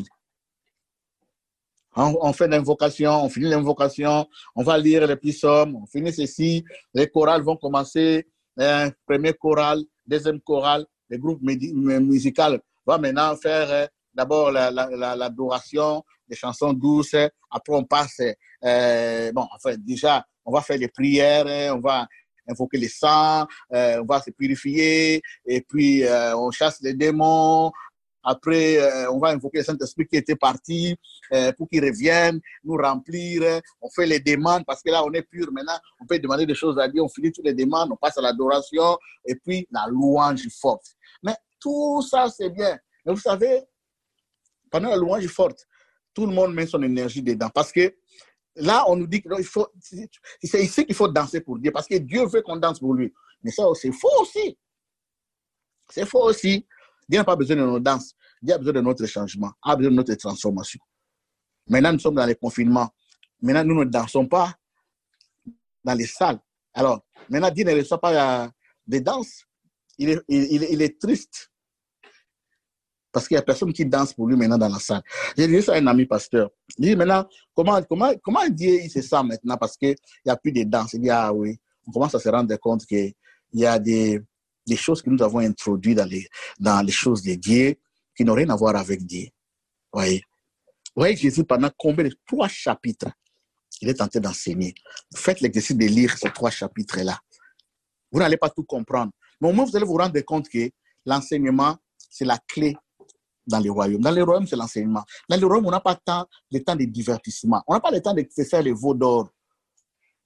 On, on fait l'invocation, on finit l'invocation, on va lire les petits psaumes, on finit ceci, les chorales vont commencer, euh, premier chorale, deuxième chorale, les groupes musicaux vont maintenant faire euh, d'abord l'adoration, la, la, des chansons douces, après on passe, euh, bon, enfin déjà, on va faire les prières, on va invoquer les saints, euh, on va se purifier, et puis euh, on chasse les démons. Après, euh, on va invoquer le Saint-Esprit qui était parti euh, pour qu'il revienne, nous remplir. On fait les demandes parce que là, on est pur. Maintenant, on peut demander des choses à Dieu. On finit toutes les demandes, on passe à l'adoration et puis la louange forte. Mais tout ça, c'est bien. Mais vous savez, pendant la louange forte, tout le monde met son énergie dedans. Parce que là, on nous dit que non, il faut, c'est ici qu'il faut danser pour Dieu. Parce que Dieu veut qu'on danse pour lui. Mais ça, c'est faux aussi. C'est faux aussi. Dieu n'a pas besoin de nos danses. Dieu a besoin de notre changement, a besoin de notre transformation. Maintenant, nous sommes dans les confinements. Maintenant, nous ne dansons pas dans les salles. Alors, maintenant, Dieu ne reçoit pas euh, des danses. Il est, il, il est triste. Parce qu'il n'y a personne qui danse pour lui maintenant dans la salle. J'ai dit ça à un ami pasteur. Il dit maintenant, comment, comment, comment Dieu il se sent maintenant parce qu'il n'y a plus de danse? Il dit, ah oui, on commence à se rendre compte qu'il y a des, des choses que nous avons introduites dans les, dans les choses de Dieu qui n'ont rien à voir avec Dieu. Vous voyez? Vous voyez Jésus pendant combien de trois chapitres, il est tenté d'enseigner. Faites l'exercice de lire ces trois chapitres-là. Vous n'allez pas tout comprendre. Mais au moins, vous allez vous rendre compte que l'enseignement, c'est la clé dans les royaumes. Dans les royaumes, c'est l'enseignement. Dans les royaumes, on n'a pas tant, le temps de divertissement. On n'a pas le temps de faire les veaux d'or.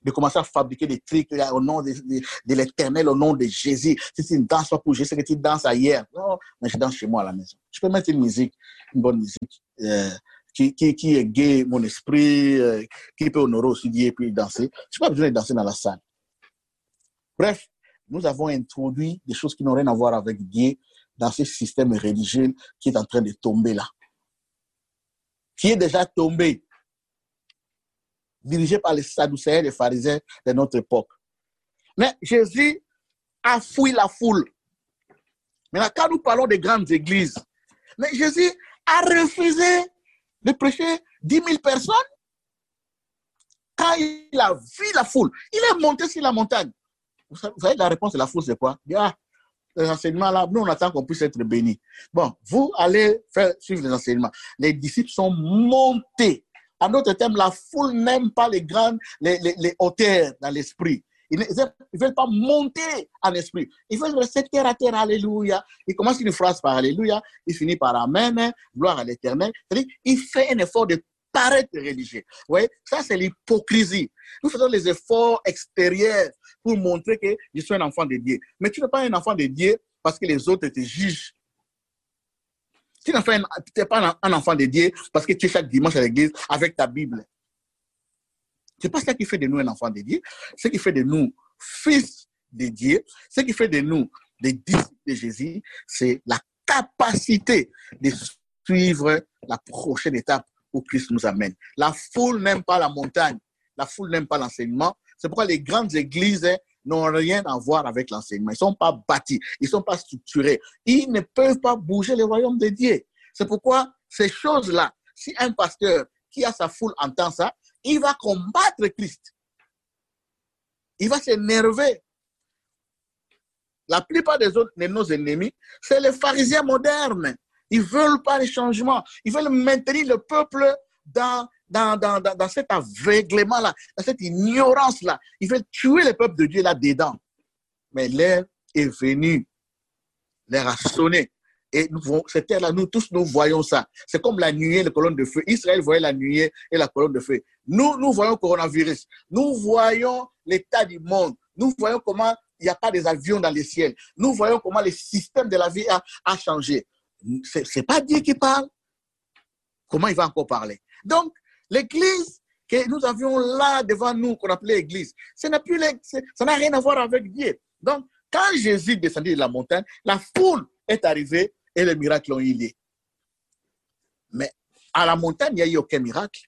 de commencer à fabriquer des trucs au nom de, de, de l'Éternel, au nom de Jésus. Si tu ne danses pas pour Jésus, c'est que tu danses ailleurs. Non, mais je danse chez moi à la maison. Je peux mettre une musique, une bonne musique, euh, qui, qui, qui égaye mon esprit, euh, qui peut honorer aussi Dieu et puis danser. Je n'ai pas besoin de danser dans la salle. Bref, nous avons introduit des choses qui n'ont rien à voir avec Dieu dans ce système religieux qui est en train de tomber là. Qui est déjà tombé, dirigé par les Sadducéens et les pharisiens de notre époque. Mais Jésus a fouillé la foule. Maintenant, quand nous parlons des grandes églises, mais Jésus a refusé de prêcher dix mille personnes. Quand il a vu la foule, il est monté sur la montagne. Vous savez, la réponse de la foule, c'est quoi? Ah, les enseignements là, nous on attend qu'on puisse être bénis. Bon, vous allez faire suivre les enseignements. Les disciples sont montés. En d'autres termes, la foule n'aime pas les grandes, les, les, les hauteurs dans l'esprit. Ils ne veulent pas monter en esprit. Ils veulent rester terre à terre, alléluia. Il commence une phrase par alléluia, il finit par amen, gloire à l'éternel. C'est-à-dire, il fait un effort de paraître religieux. Vous voyez, ça c'est l'hypocrisie. Nous faisons les efforts extérieurs pour montrer que je suis un enfant de Dieu. Mais tu n'es pas un enfant de Dieu parce que les autres te jugent. Tu n'es pas un enfant de Dieu parce que tu es chaque dimanche à l'église avec ta Bible. Ce n'est pas ça qui fait de nous un enfant de Dieu. Ce qui fait de nous fils de Dieu, ce qui fait de nous des disciples de Jésus, c'est la capacité de suivre la prochaine étape où Christ nous amène. La foule n'aime pas la montagne. La foule n'aime pas l'enseignement. C'est pourquoi les grandes églises n'ont rien à voir avec l'enseignement. Ils ne sont pas bâtis. Ils ne sont pas structurés. Ils ne peuvent pas bouger le royaume de Dieu. C'est pourquoi ces choses-là, si un pasteur qui a sa foule entend ça, il va combattre Christ. Il va s'énerver. La plupart des autres de nos ennemis, c'est les pharisiens modernes. Ils ne veulent pas les changements. Ils veulent maintenir le peuple dans, dans, dans, dans, dans cet aveuglement-là, dans cette ignorance-là. Ils veulent tuer le peuple de Dieu là-dedans. Mais l'heure est venue. L'heure a sonné. Et nous, cette terre-là, nous tous, nous voyons ça. C'est comme la nuée et la colonne de feu. Israël voyait la nuée et la colonne de feu. Nous, nous voyons le coronavirus. Nous voyons l'état du monde. Nous voyons comment il n'y a pas des avions dans les ciels. Nous voyons comment le système de la vie a, a changé. Ce n'est pas Dieu qui parle. Comment il va encore parler? Donc, l'église que nous avions là devant nous, qu'on appelait église, ça n'a plus, ça n'a rien à voir avec Dieu. Donc, quand Jésus descendit de la montagne, la foule est arrivée et les miracles ont eu lieu. Mais à la montagne, il n'y a eu aucun miracle.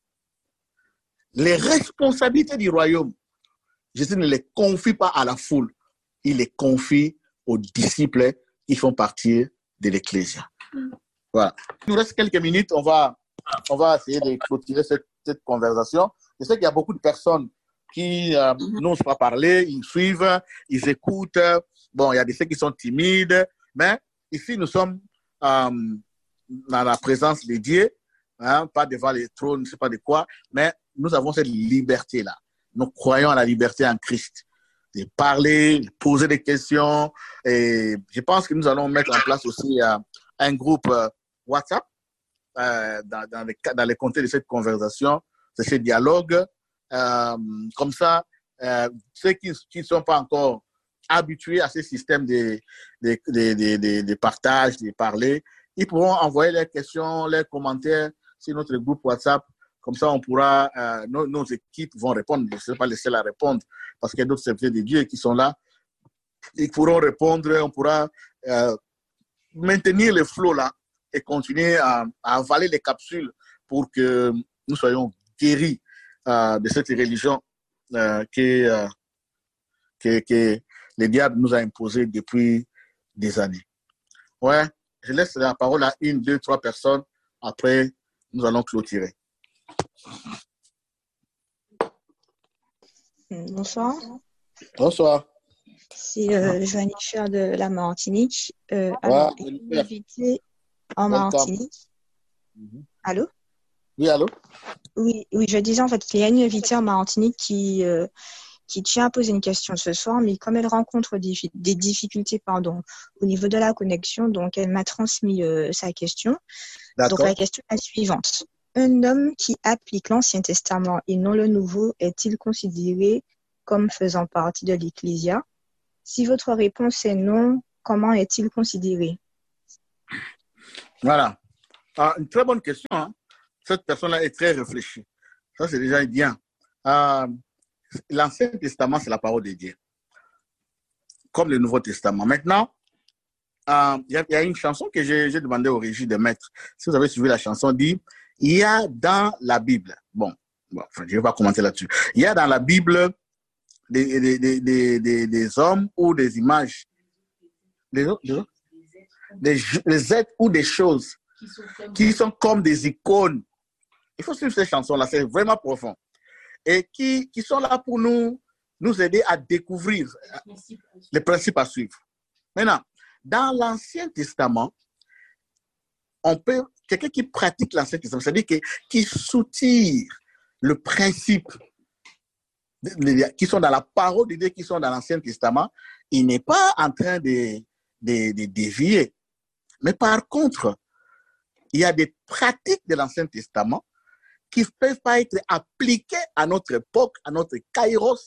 Les responsabilités du royaume, Jésus ne les confie pas à la foule. Il les confie aux disciples qui font partie de l'Ecclésia. Voilà. Il nous reste quelques minutes. On va, on va essayer de clôturer cette, cette conversation. Je sais qu'il y a beaucoup de personnes qui euh, n'osent pas parler, ils suivent, ils écoutent. Bon, il y a des ceux qui sont timides, mais ici, nous sommes euh, dans la présence de Dieu, hein, pas devant les trônes, je ne sais pas de quoi, mais nous avons cette liberté-là. Nous croyons à la liberté en Christ. De parler, de poser des questions. Et je pense que nous allons mettre en place aussi euh, un groupe euh, WhatsApp euh, dans, dans, les, dans les contextes de cette conversation, de ce dialogue. Euh, comme ça, euh, ceux qui ne sont pas encore habitués à ce système de, de, de, de, de, de partage, de parler, ils pourront envoyer leurs questions, leurs commentaires sur notre groupe WhatsApp. Comme ça, on pourra, euh, nos, nos équipes vont répondre. Je ne serai pas les seuls à répondre parce qu'il y a d'autres serviteurs de Dieu qui sont là. Ils pourront répondre, on pourra euh, maintenir le flot là et continuer à, à avaler les capsules pour que nous soyons guéris euh, de cette religion euh, que, euh, que, que le diable nous a imposée depuis des années. Ouais, je laisse la parole à une, deux, trois personnes. Après, nous allons clôturer. Bonsoir. Bonsoir. C'est euh, Joanie Cher de la Martinique. Euh, alors, ouais, une invitée en Martinique. Mm-hmm. Allô? Oui, allô? Oui, oui, je disais en fait qu'il y a une invitée en Martinique qui, euh, qui tient à poser une question ce soir, mais comme elle rencontre des, des difficultés pardon, au niveau de la connexion, donc elle m'a transmis euh, sa question. Donc la question est la suivante. Un homme qui applique l'Ancien Testament et non le Nouveau est-il considéré comme faisant partie de l'Ecclésia? Si votre réponse est non, comment est-il considéré? Voilà. Ah, une très bonne question. Hein? Cette personne-là est très réfléchie. Ça, c'est déjà bien. Euh, L'Ancien Testament, c'est la parole de Dieu, comme le Nouveau Testament. Maintenant, euh, il y, y a une chanson que j'ai demandé au régie de mettre. Si vous avez suivi la chanson, dit il y a dans la Bible, bon, bon enfin, je ne vais pas commenter là-dessus, il y a dans la Bible des, des, des, des, des, des hommes ou des images, des, des, des, des êtres ou des choses qui sont comme, qui sont comme des icônes. Il faut suivre ces chansons-là, c'est vraiment profond. Et qui, qui sont là pour nous, nous aider à découvrir les principes à suivre. Maintenant, dans l'Ancien Testament, on peut, quelqu'un qui pratique l'Ancien Testament, c'est-à-dire qui, qui soutire le principe qui sont dans la parole de Dieu, qui sont dans l'Ancien Testament, il n'est pas en train de, de, de dévier. Mais par contre, il y a des pratiques de l'Ancien Testament qui ne peuvent pas être appliquées à notre époque, à notre kairos,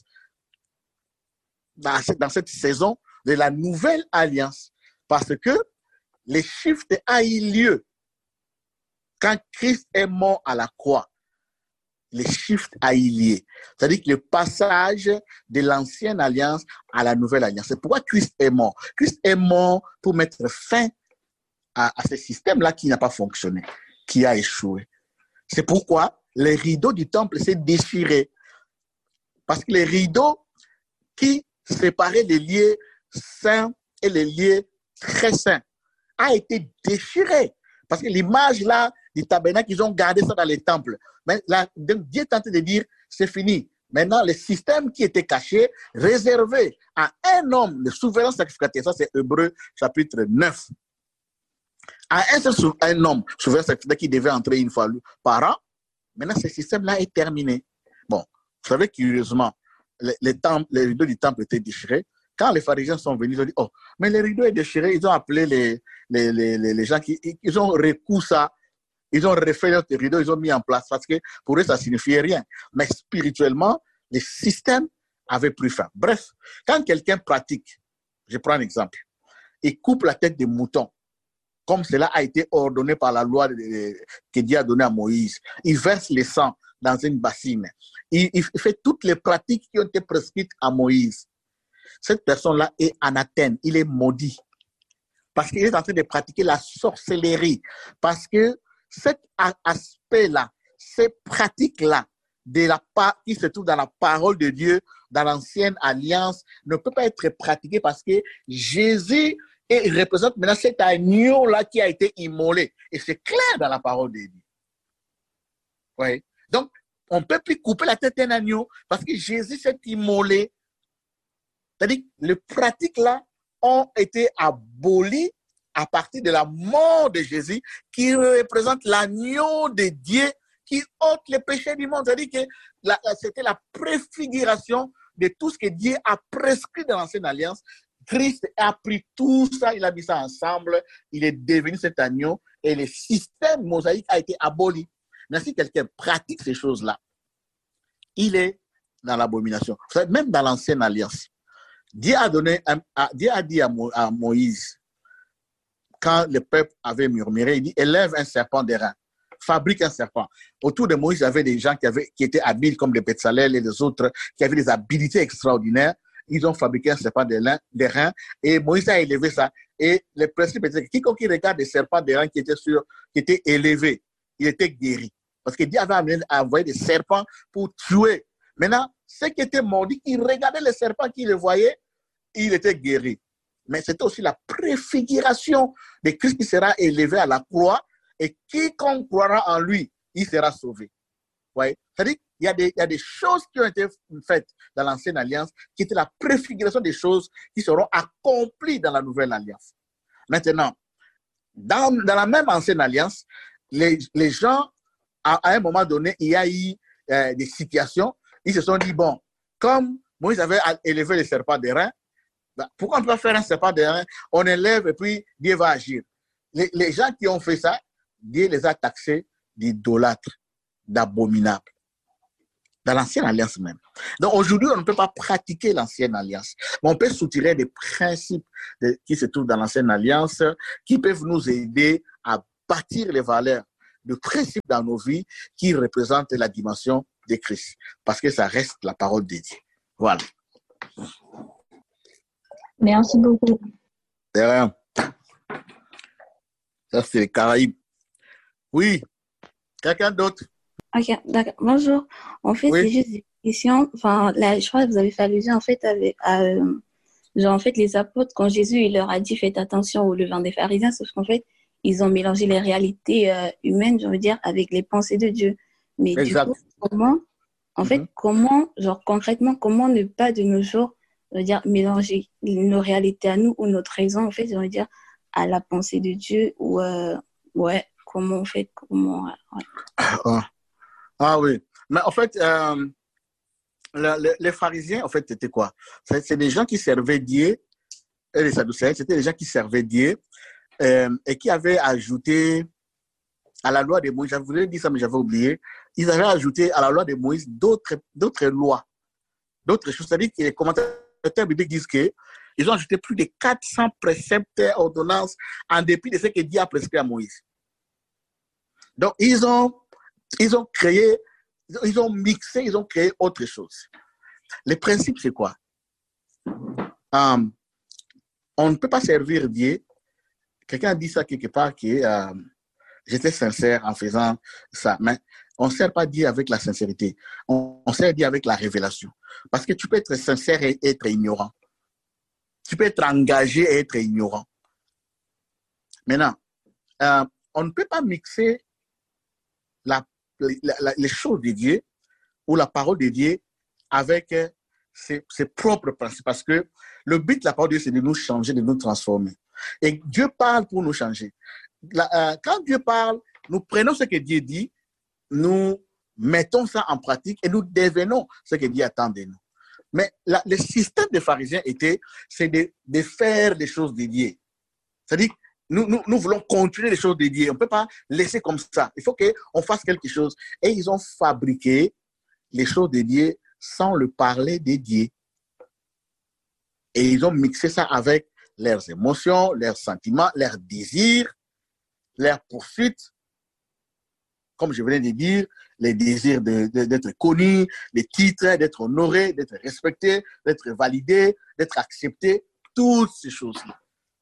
dans, dans cette saison de la nouvelle alliance. Parce que le shift a eu lieu quand Christ est mort à la croix. Le shift a eu lieu. C'est-à-dire que le passage de l'ancienne alliance à la nouvelle alliance. C'est pourquoi Christ est mort. Christ est mort pour mettre fin à, à ce système-là qui n'a pas fonctionné, qui a échoué. C'est pourquoi les rideaux du temple s'est déchiré. Parce que les rideaux qui séparaient les lieux saints et les lieux très saints a été déchiré. Parce que l'image là du tabernacle, ils ont gardé ça dans les temples. Mais là, Dieu est en train de dire, c'est fini. Maintenant, le système qui était caché, réservé à un homme, le souverain sacrificateur, ça c'est Hébreux chapitre neuf. À un seul un homme, souverain sacrificateur qui devait entrer une fois par an. Maintenant, ce système-là est terminé. Bon, vous savez curieusement, les, les, temples, les rideaux du temple étaient déchirés. Quand les pharisiens sont venus, ils ont dit, oh, mais les rideaux sont déchirés. Ils ont appelé les, les, les, les, les gens qui ils ont recousu ça. Ils ont refait notre rideau, ils ont mis en place parce que pour eux, ça ne signifiait rien. Mais spirituellement, le système avait pris fin. Bref, quand quelqu'un pratique, je prends un exemple, il coupe la tête des moutons, comme cela a été ordonné par la loi que Dieu a donnée à Moïse. Il verse le sang dans une bassine. Il, il fait toutes les pratiques qui ont été prescrites à Moïse. Cette personne-là est anathème, il est maudit. Parce qu'il est en train de pratiquer la sorcellerie. Parce que cet aspect-là, ces pratiques-là, de la part qui se trouve dans la parole de Dieu, dans l'ancienne alliance, ne peut pas être pratiqué parce que Jésus et représente maintenant cet agneau-là qui a été immolé. Et c'est clair dans la parole de Dieu. Oui. Donc, on ne peut plus couper la tête d'un agneau parce que Jésus s'est immolé. C'est-à-dire que les pratiques-là ont été abolies à partir de la mort de Jésus qui représente l'agneau de Dieu qui ôte les péchés du monde. C'est-à-dire que c'était la préfiguration de tout ce que Dieu a prescrit dans l'ancienne alliance. Christ a pris tout ça, il a mis ça ensemble, il est devenu cet agneau et le système mosaïque a été aboli. Mais si quelqu'un pratique ces choses-là, il est dans l'abomination. Même dans l'ancienne alliance, Dieu a, donné, Dieu a dit à, Mo, à Moïse, quand le peuple avait murmuré, il dit, élève un serpent d'airain, fabrique un serpent. Autour de Moïse, il y avait des gens qui, avaient, qui étaient habiles comme les Bétzalel et les autres, qui avaient des habilités extraordinaires. Ils ont fabriqué un serpent d'airain et Moïse a élevé ça. Et le principe était que quiconque qui regarde des serpents d'airain qui étaient sur, qui étaient élevés, il était guéri. Parce que Dieu avait envoyé des serpents pour tuer. Maintenant, ceux qui étaient maudits, ils regardaient les serpents qu'ils les voyaient, il était guéri. Mais c'était aussi la préfiguration de Christ qui sera élevé à la croix et quiconque croira en lui, il sera sauvé. Ouais. C'est-à-dire qu'il y a des, il y a des choses qui ont été faites dans l'ancienne alliance qui étaient la préfiguration des choses qui seront accomplies dans la nouvelle alliance. Maintenant, dans, dans la même ancienne alliance, les, les gens, à, à un moment donné, il y a eu euh, des situations, ils se sont dit, bon, comme Moïse avait élevé les serpents d'airain, pourquoi on peut faire un serpent d'airain? On élève et puis Dieu va agir. Les, les gens qui ont fait ça, Dieu les a taxés d'idolâtres, d'abominables. dans l'ancienne alliance même. Donc aujourd'hui, on ne peut pas pratiquer l'ancienne alliance, mais on peut soutirer des principes de, qui se trouvent dans l'ancienne alliance, qui peuvent nous aider à bâtir les valeurs, le principe dans nos vies qui représentent la dimension de Christ, parce que ça reste la parole de Dieu. Voilà. Merci beaucoup. C'est rien. Ça, c'est les Caraïbes. Oui. Quelqu'un d'autre? Ok, d'accord. Bonjour. En fait, Oui. c'est juste une question. Enfin, là, je crois que vous avez fait allusion, en fait, avec, à, euh, genre, en fait, les apôtres, quand Jésus, il leur a dit, faites attention au levain des pharisiens, sauf qu'en fait, ils ont mélangé les réalités euh, humaines, je veux dire, avec les pensées de Dieu. Mais Exact. du coup, comment, en fait, Mhm. comment, genre, concrètement, comment ne pas de nos jours, je veux dire, mélanger nos réalités à nous ou notre raison, en fait, je veux dire, à la pensée de Dieu ou, euh, ouais, comment, en fait, comment, ouais. Ah, ah oui. Mais en fait, euh, le- le- les pharisiens, en fait, c'était quoi? C'est c'est des gens qui servaient Dieu, et les Sadducéens, c'était des gens qui servaient Dieu euh, et qui avaient ajouté à la loi de Moïse, je voulais dire ça, mais j'avais oublié, ils avaient ajouté à la loi de Moïse d'autres d'autres lois, d'autres choses. C'est-à-dire que les commentateurs bibliques disent qu'ils ont ajouté plus de quatre cents préceptes, ordonnances, en dépit de ce que Dieu a prescrit à Moïse. Donc, ils ont, ils ont créé, ils ont mixé, ils ont créé autre chose. Le principe, c'est quoi? Um, on ne peut pas servir Dieu. Quelqu'un a dit ça quelque part, que euh, j'étais sincère en faisant ça. Mais on ne sert pas Dieu avec la sincérité. On, on sert Dieu avec la révélation. Parce que tu peux être sincère et être ignorant. Tu peux être engagé et être ignorant. Maintenant, euh, on ne peut pas mixer la, la, la, les choses de Dieu ou la parole de Dieu avec euh, ses, ses propres principes. Parce que le but de la parole de Dieu, c'est de nous changer, de nous transformer. Et Dieu parle pour nous changer. La, euh, quand Dieu parle, nous prenons ce que Dieu dit, nous mettons ça en pratique et nous devenons ce que Dieu attend de nous. Mais la, le système des pharisiens était, c'est de, de faire des choses de Dieu. C'est-à-dire, nous, nous, nous voulons continuer les choses de Dieu. On ne peut pas laisser comme ça. Il faut qu'on fasse quelque chose. Et ils ont fabriqué les choses de Dieu sans le parler de Dieu. Et ils ont mixé ça avec leurs émotions, leurs sentiments, leurs désirs, leurs poursuites. Comme je venais de dire, les désirs de, de, d'être connu, les titres, d'être honoré, d'être respecté, d'être validé, d'être accepté, toutes ces choses-là.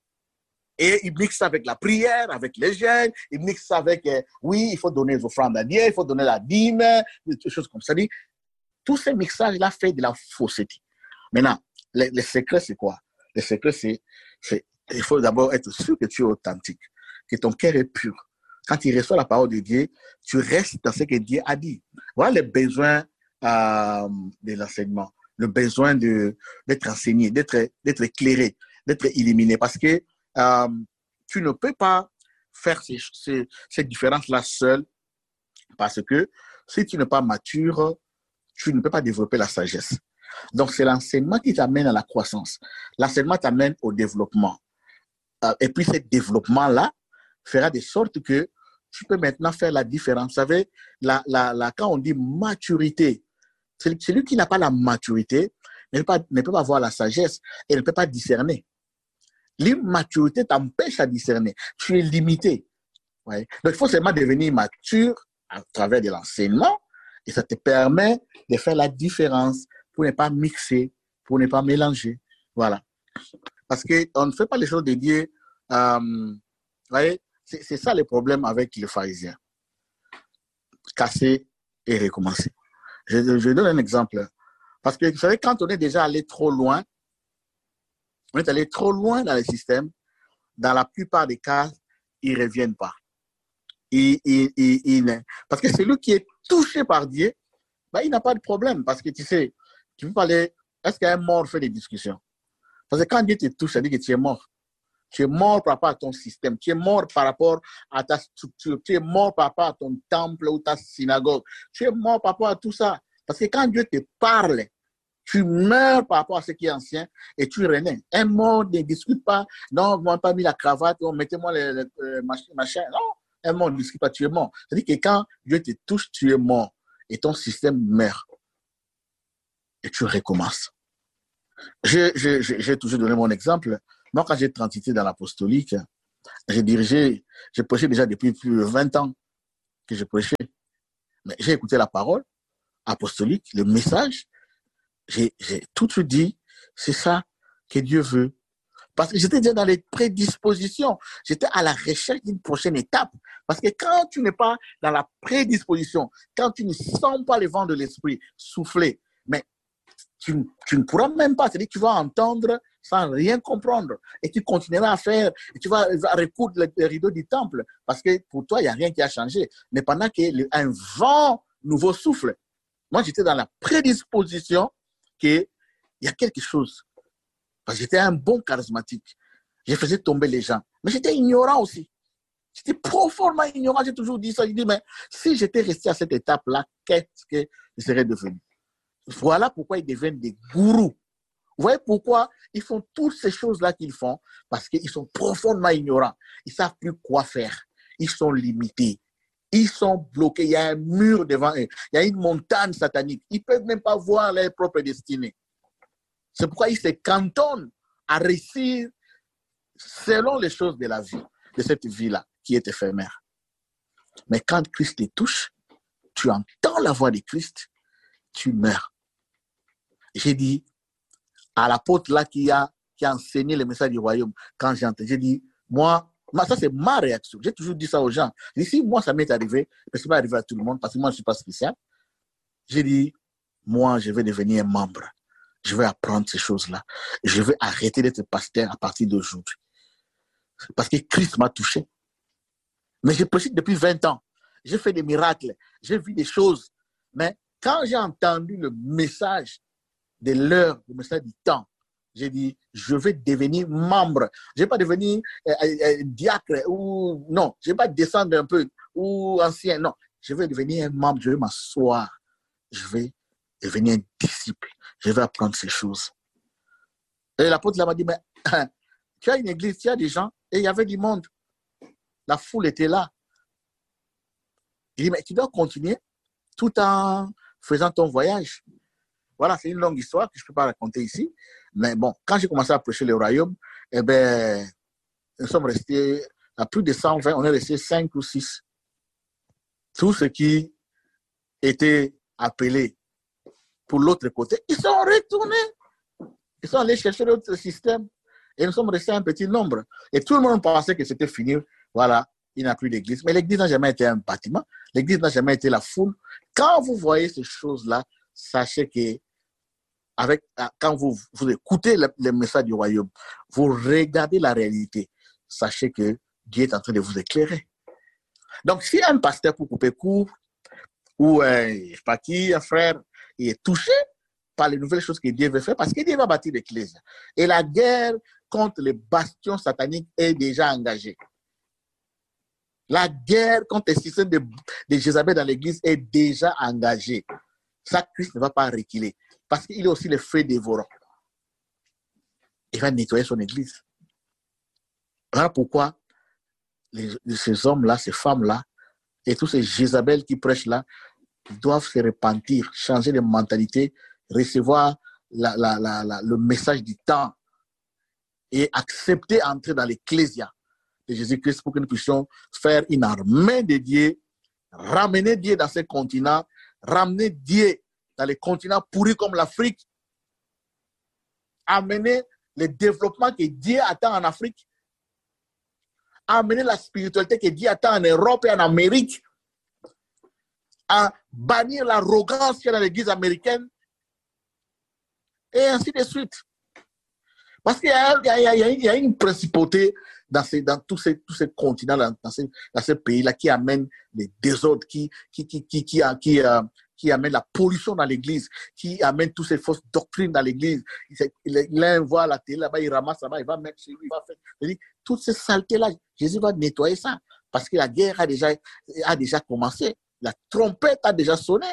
Et ils mixent ça avec la prière, avec les jeûnes, ils mixent ça avec, euh, oui, il faut donner les offrandes à Dieu, il faut donner la dîme, des choses comme ça. Tout ce mixage-là fait de la fausseté. Maintenant, le, le secret, c'est quoi? Le secret, c'est, c'est il faut d'abord être sûr que tu es authentique, que ton cœur est pur. Quand tu reçois la parole de Dieu, tu restes dans ce que Dieu a dit. Voilà le besoin euh, de l'enseignement, le besoin de, d'être enseigné, d'être, d'être éclairé, d'être illuminé. Parce que euh, tu ne peux pas faire ces, ces, ces différences-là seul, parce que si tu n'es pas mature, tu ne peux pas développer la sagesse. Donc, c'est l'enseignement qui t'amène à la croissance. L'enseignement t'amène au développement. Et puis, ce développement-là fera de sorte que tu peux maintenant faire la différence. Vous savez, la, la, la, quand on dit maturité, celui qui n'a pas la maturité ne peut pas, ne peut pas avoir la sagesse et ne peut pas discerner. L'immaturité t'empêche à discerner. Tu es limité. Ouais. Donc, il faut seulement devenir mature à travers de l'enseignement et ça te permet de faire la différence pour ne pas mixer, pour ne pas mélanger. Voilà. Parce qu'on ne fait pas les choses de Dieu. Euh, vous voyez, c'est, c'est ça le problème avec les pharisiens. Casser et recommencer. Je, je donne un exemple. Parce que vous savez, quand on est déjà allé trop loin, on est allé trop loin dans le système, dans la plupart des cas, ils ne reviennent pas. Ils, ils, ils, ils, parce que celui qui est touché par Dieu, ben, il n'a pas de problème. Parce que tu sais, tu peux parler, est-ce qu'un mort fait des discussions? Parce que quand Dieu te touche, ça dit que tu es mort. Tu es mort par rapport à ton système. Tu es mort par rapport à ta structure. Tu es mort par rapport à ton temple ou ta synagogue. Tu es mort par rapport à tout ça. Parce que quand Dieu te parle, tu meurs par rapport à ce qui est ancien et tu renais. Un mort ne discute pas. Non, on m'a pas mis la cravate. Oh, mettez-moi le, le, le machin, machin. Non, un mort ne discute pas. Tu es mort. C'est-à-dire que quand Dieu te touche, tu es mort. Et ton système meurt. et tu recommences. J'ai toujours donné mon exemple. Moi, quand j'ai transité dans l'apostolique, j'ai dirigé, j'ai prêché déjà depuis plus de vingt ans que je prêchais. Mais j'ai écouté la parole apostolique, le message. J'ai tout de suite dit, c'est ça que Dieu veut. Parce que j'étais déjà dans les prédispositions. J'étais à la recherche d'une prochaine étape. Parce que quand tu n'es pas dans la prédisposition, quand tu ne sens pas le vent de l'esprit souffler, mais tu, tu ne pourras même pas, c'est-à-dire que tu vas entendre sans rien comprendre. Et tu continueras à faire, et tu vas, vas recoudre le, le rideau du temple. Parce que pour toi, il n'y a rien qui a changé. Mais pendant qu'un vent nouveau souffle, moi, j'étais dans la prédisposition qu'il y a quelque chose. Parce que j'étais un bon charismatique. Je faisais tomber les gens. Mais j'étais ignorant aussi. J'étais profondément ignorant. J'ai toujours dit ça. Je dis, mais si j'étais resté à cette étape-là, qu'est-ce que je serais devenu? Voilà pourquoi ils deviennent des gourous. Vous voyez pourquoi ils font toutes ces choses-là qu'ils font? Parce qu'ils sont profondément ignorants. Ils ne savent plus quoi faire. Ils sont limités. Ils sont bloqués. Il y a un mur devant eux. Il y a une montagne satanique. Ils ne peuvent même pas voir leur propre destinée. C'est pourquoi ils se cantonnent à réussir selon les choses de la vie, de cette vie-là, qui est éphémère. Mais quand Christ te touche, tu entends la voix de Christ, tu meurs. J'ai dit à l'apôtre là qui a, qui a enseigné le message du royaume, quand j'ai entendu, j'ai dit, moi, moi ça c'est ma réaction. J'ai toujours dit ça aux gens. J'ai dit, si moi ça m'est arrivé, parce que ça m'est arrivé à tout le monde, parce que moi je ne suis pas spécial, j'ai dit, moi je vais devenir un membre. Je vais apprendre ces choses-là. Je vais arrêter d'être pasteur à partir d'aujourd'hui. Parce que Christ m'a touché. Mais j'ai prêché depuis vingt ans. J'ai fait des miracles. J'ai vu des choses. Mais quand j'ai entendu le message de l'heure, le message du temps, j'ai dit, je vais devenir membre. Je ne vais pas devenir euh, euh, diacre ou non. Je ne vais pas descendre un peu ou ancien. Non. Je vais devenir un membre. Je vais m'asseoir. Je vais devenir un disciple. Je vais apprendre ces choses. Et l'apôtre m'a dit, mais tu as une église, tu as des gens, et il y avait du monde. La foule était là. Il dit, mais tu dois continuer tout en faisant ton voyage. Voilà, c'est une longue histoire que je ne peux pas raconter ici. Mais bon, quand j'ai commencé à prêcher le royaume, eh ben, nous sommes restés à plus de cent vingt, on est restés cinq ou six. Tous ceux qui étaient appelés pour l'autre côté, ils sont retournés. Ils sont allés chercher l'autre système. Et nous sommes restés un petit nombre. Et tout le monde pensait que c'était fini. Voilà, il n'y a plus d'église. Mais l'église n'a jamais été un bâtiment. L'église n'a jamais été la foule. Quand vous voyez ces choses-là, sachez que avec, quand vous, vous écoutez le, le message du royaume, vous regardez la réalité, sachez que Dieu est en train de vous éclairer. Donc, si un pasteur pour couper court, ou euh, je ne sais pas qui, un frère, il est touché par les nouvelles choses que Dieu veut faire, parce que Dieu va bâtir l'église. Et la guerre contre les bastions sataniques est déjà engagée. La guerre contre les systèmes de, de Jézabel dans l'église est déjà engagée. Ça, Christ ne va pas reculer. Parce qu'il est aussi le feu dévorant. Il va nettoyer son église. Voilà pourquoi les, ces hommes-là, ces femmes-là, et tous ces Jézabel qui prêchent là, doivent se repentir, changer de mentalité, recevoir la, la, la, la, le message du temps et accepter d'entrer dans l'ecclésia de Jésus-Christ pour que nous puissions faire une armée de Dieu, ramener Dieu dans ces continents, ramener Dieu dans les continents pourris comme l'Afrique, amener le développement que Dieu attend en Afrique, amener la spiritualité que Dieu attend en Europe et en Amérique, à bannir l'arrogance qu'il y a dans l'église américaine, et ainsi de suite. Parce qu'il y a, il y a, il y a, il y a une principauté dans, ces, dans tous, ces, tous ces continents, dans, dans ces, dans ces pays-là, qui amène les désordres, qui, qui, qui, qui, qui, qui, qui, euh, qui amène la pollution dans l'église, qui amène toutes ces fausses doctrines dans l'église. L'un voit la télé là-bas, il ramasse là-bas, il va mettre chez lui, il va faire. C'est-à-dire, toutes ces saletés-là, Jésus va nettoyer ça. Parce que la guerre a déjà, a déjà commencé. La trompette a déjà sonné.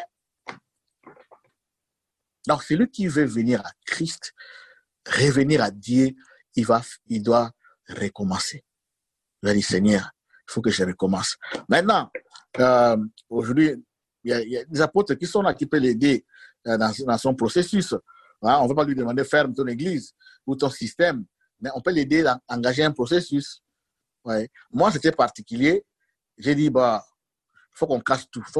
Donc, celui qui veut venir à Christ, revenir à Dieu, il, va, il doit recommencer. Il va dire, Seigneur, il faut que je recommence. Maintenant, euh, aujourd'hui, il y, a, il y a des apôtres qui sont là, qui peuvent l'aider euh, dans, dans son processus. Hein, on ne va pas lui demander ferme ton église ou ton système, mais on peut l'aider à engager un processus. Ouais. Moi, c'était particulier. J'ai dit, bah, il faut qu'on casse tout. Faut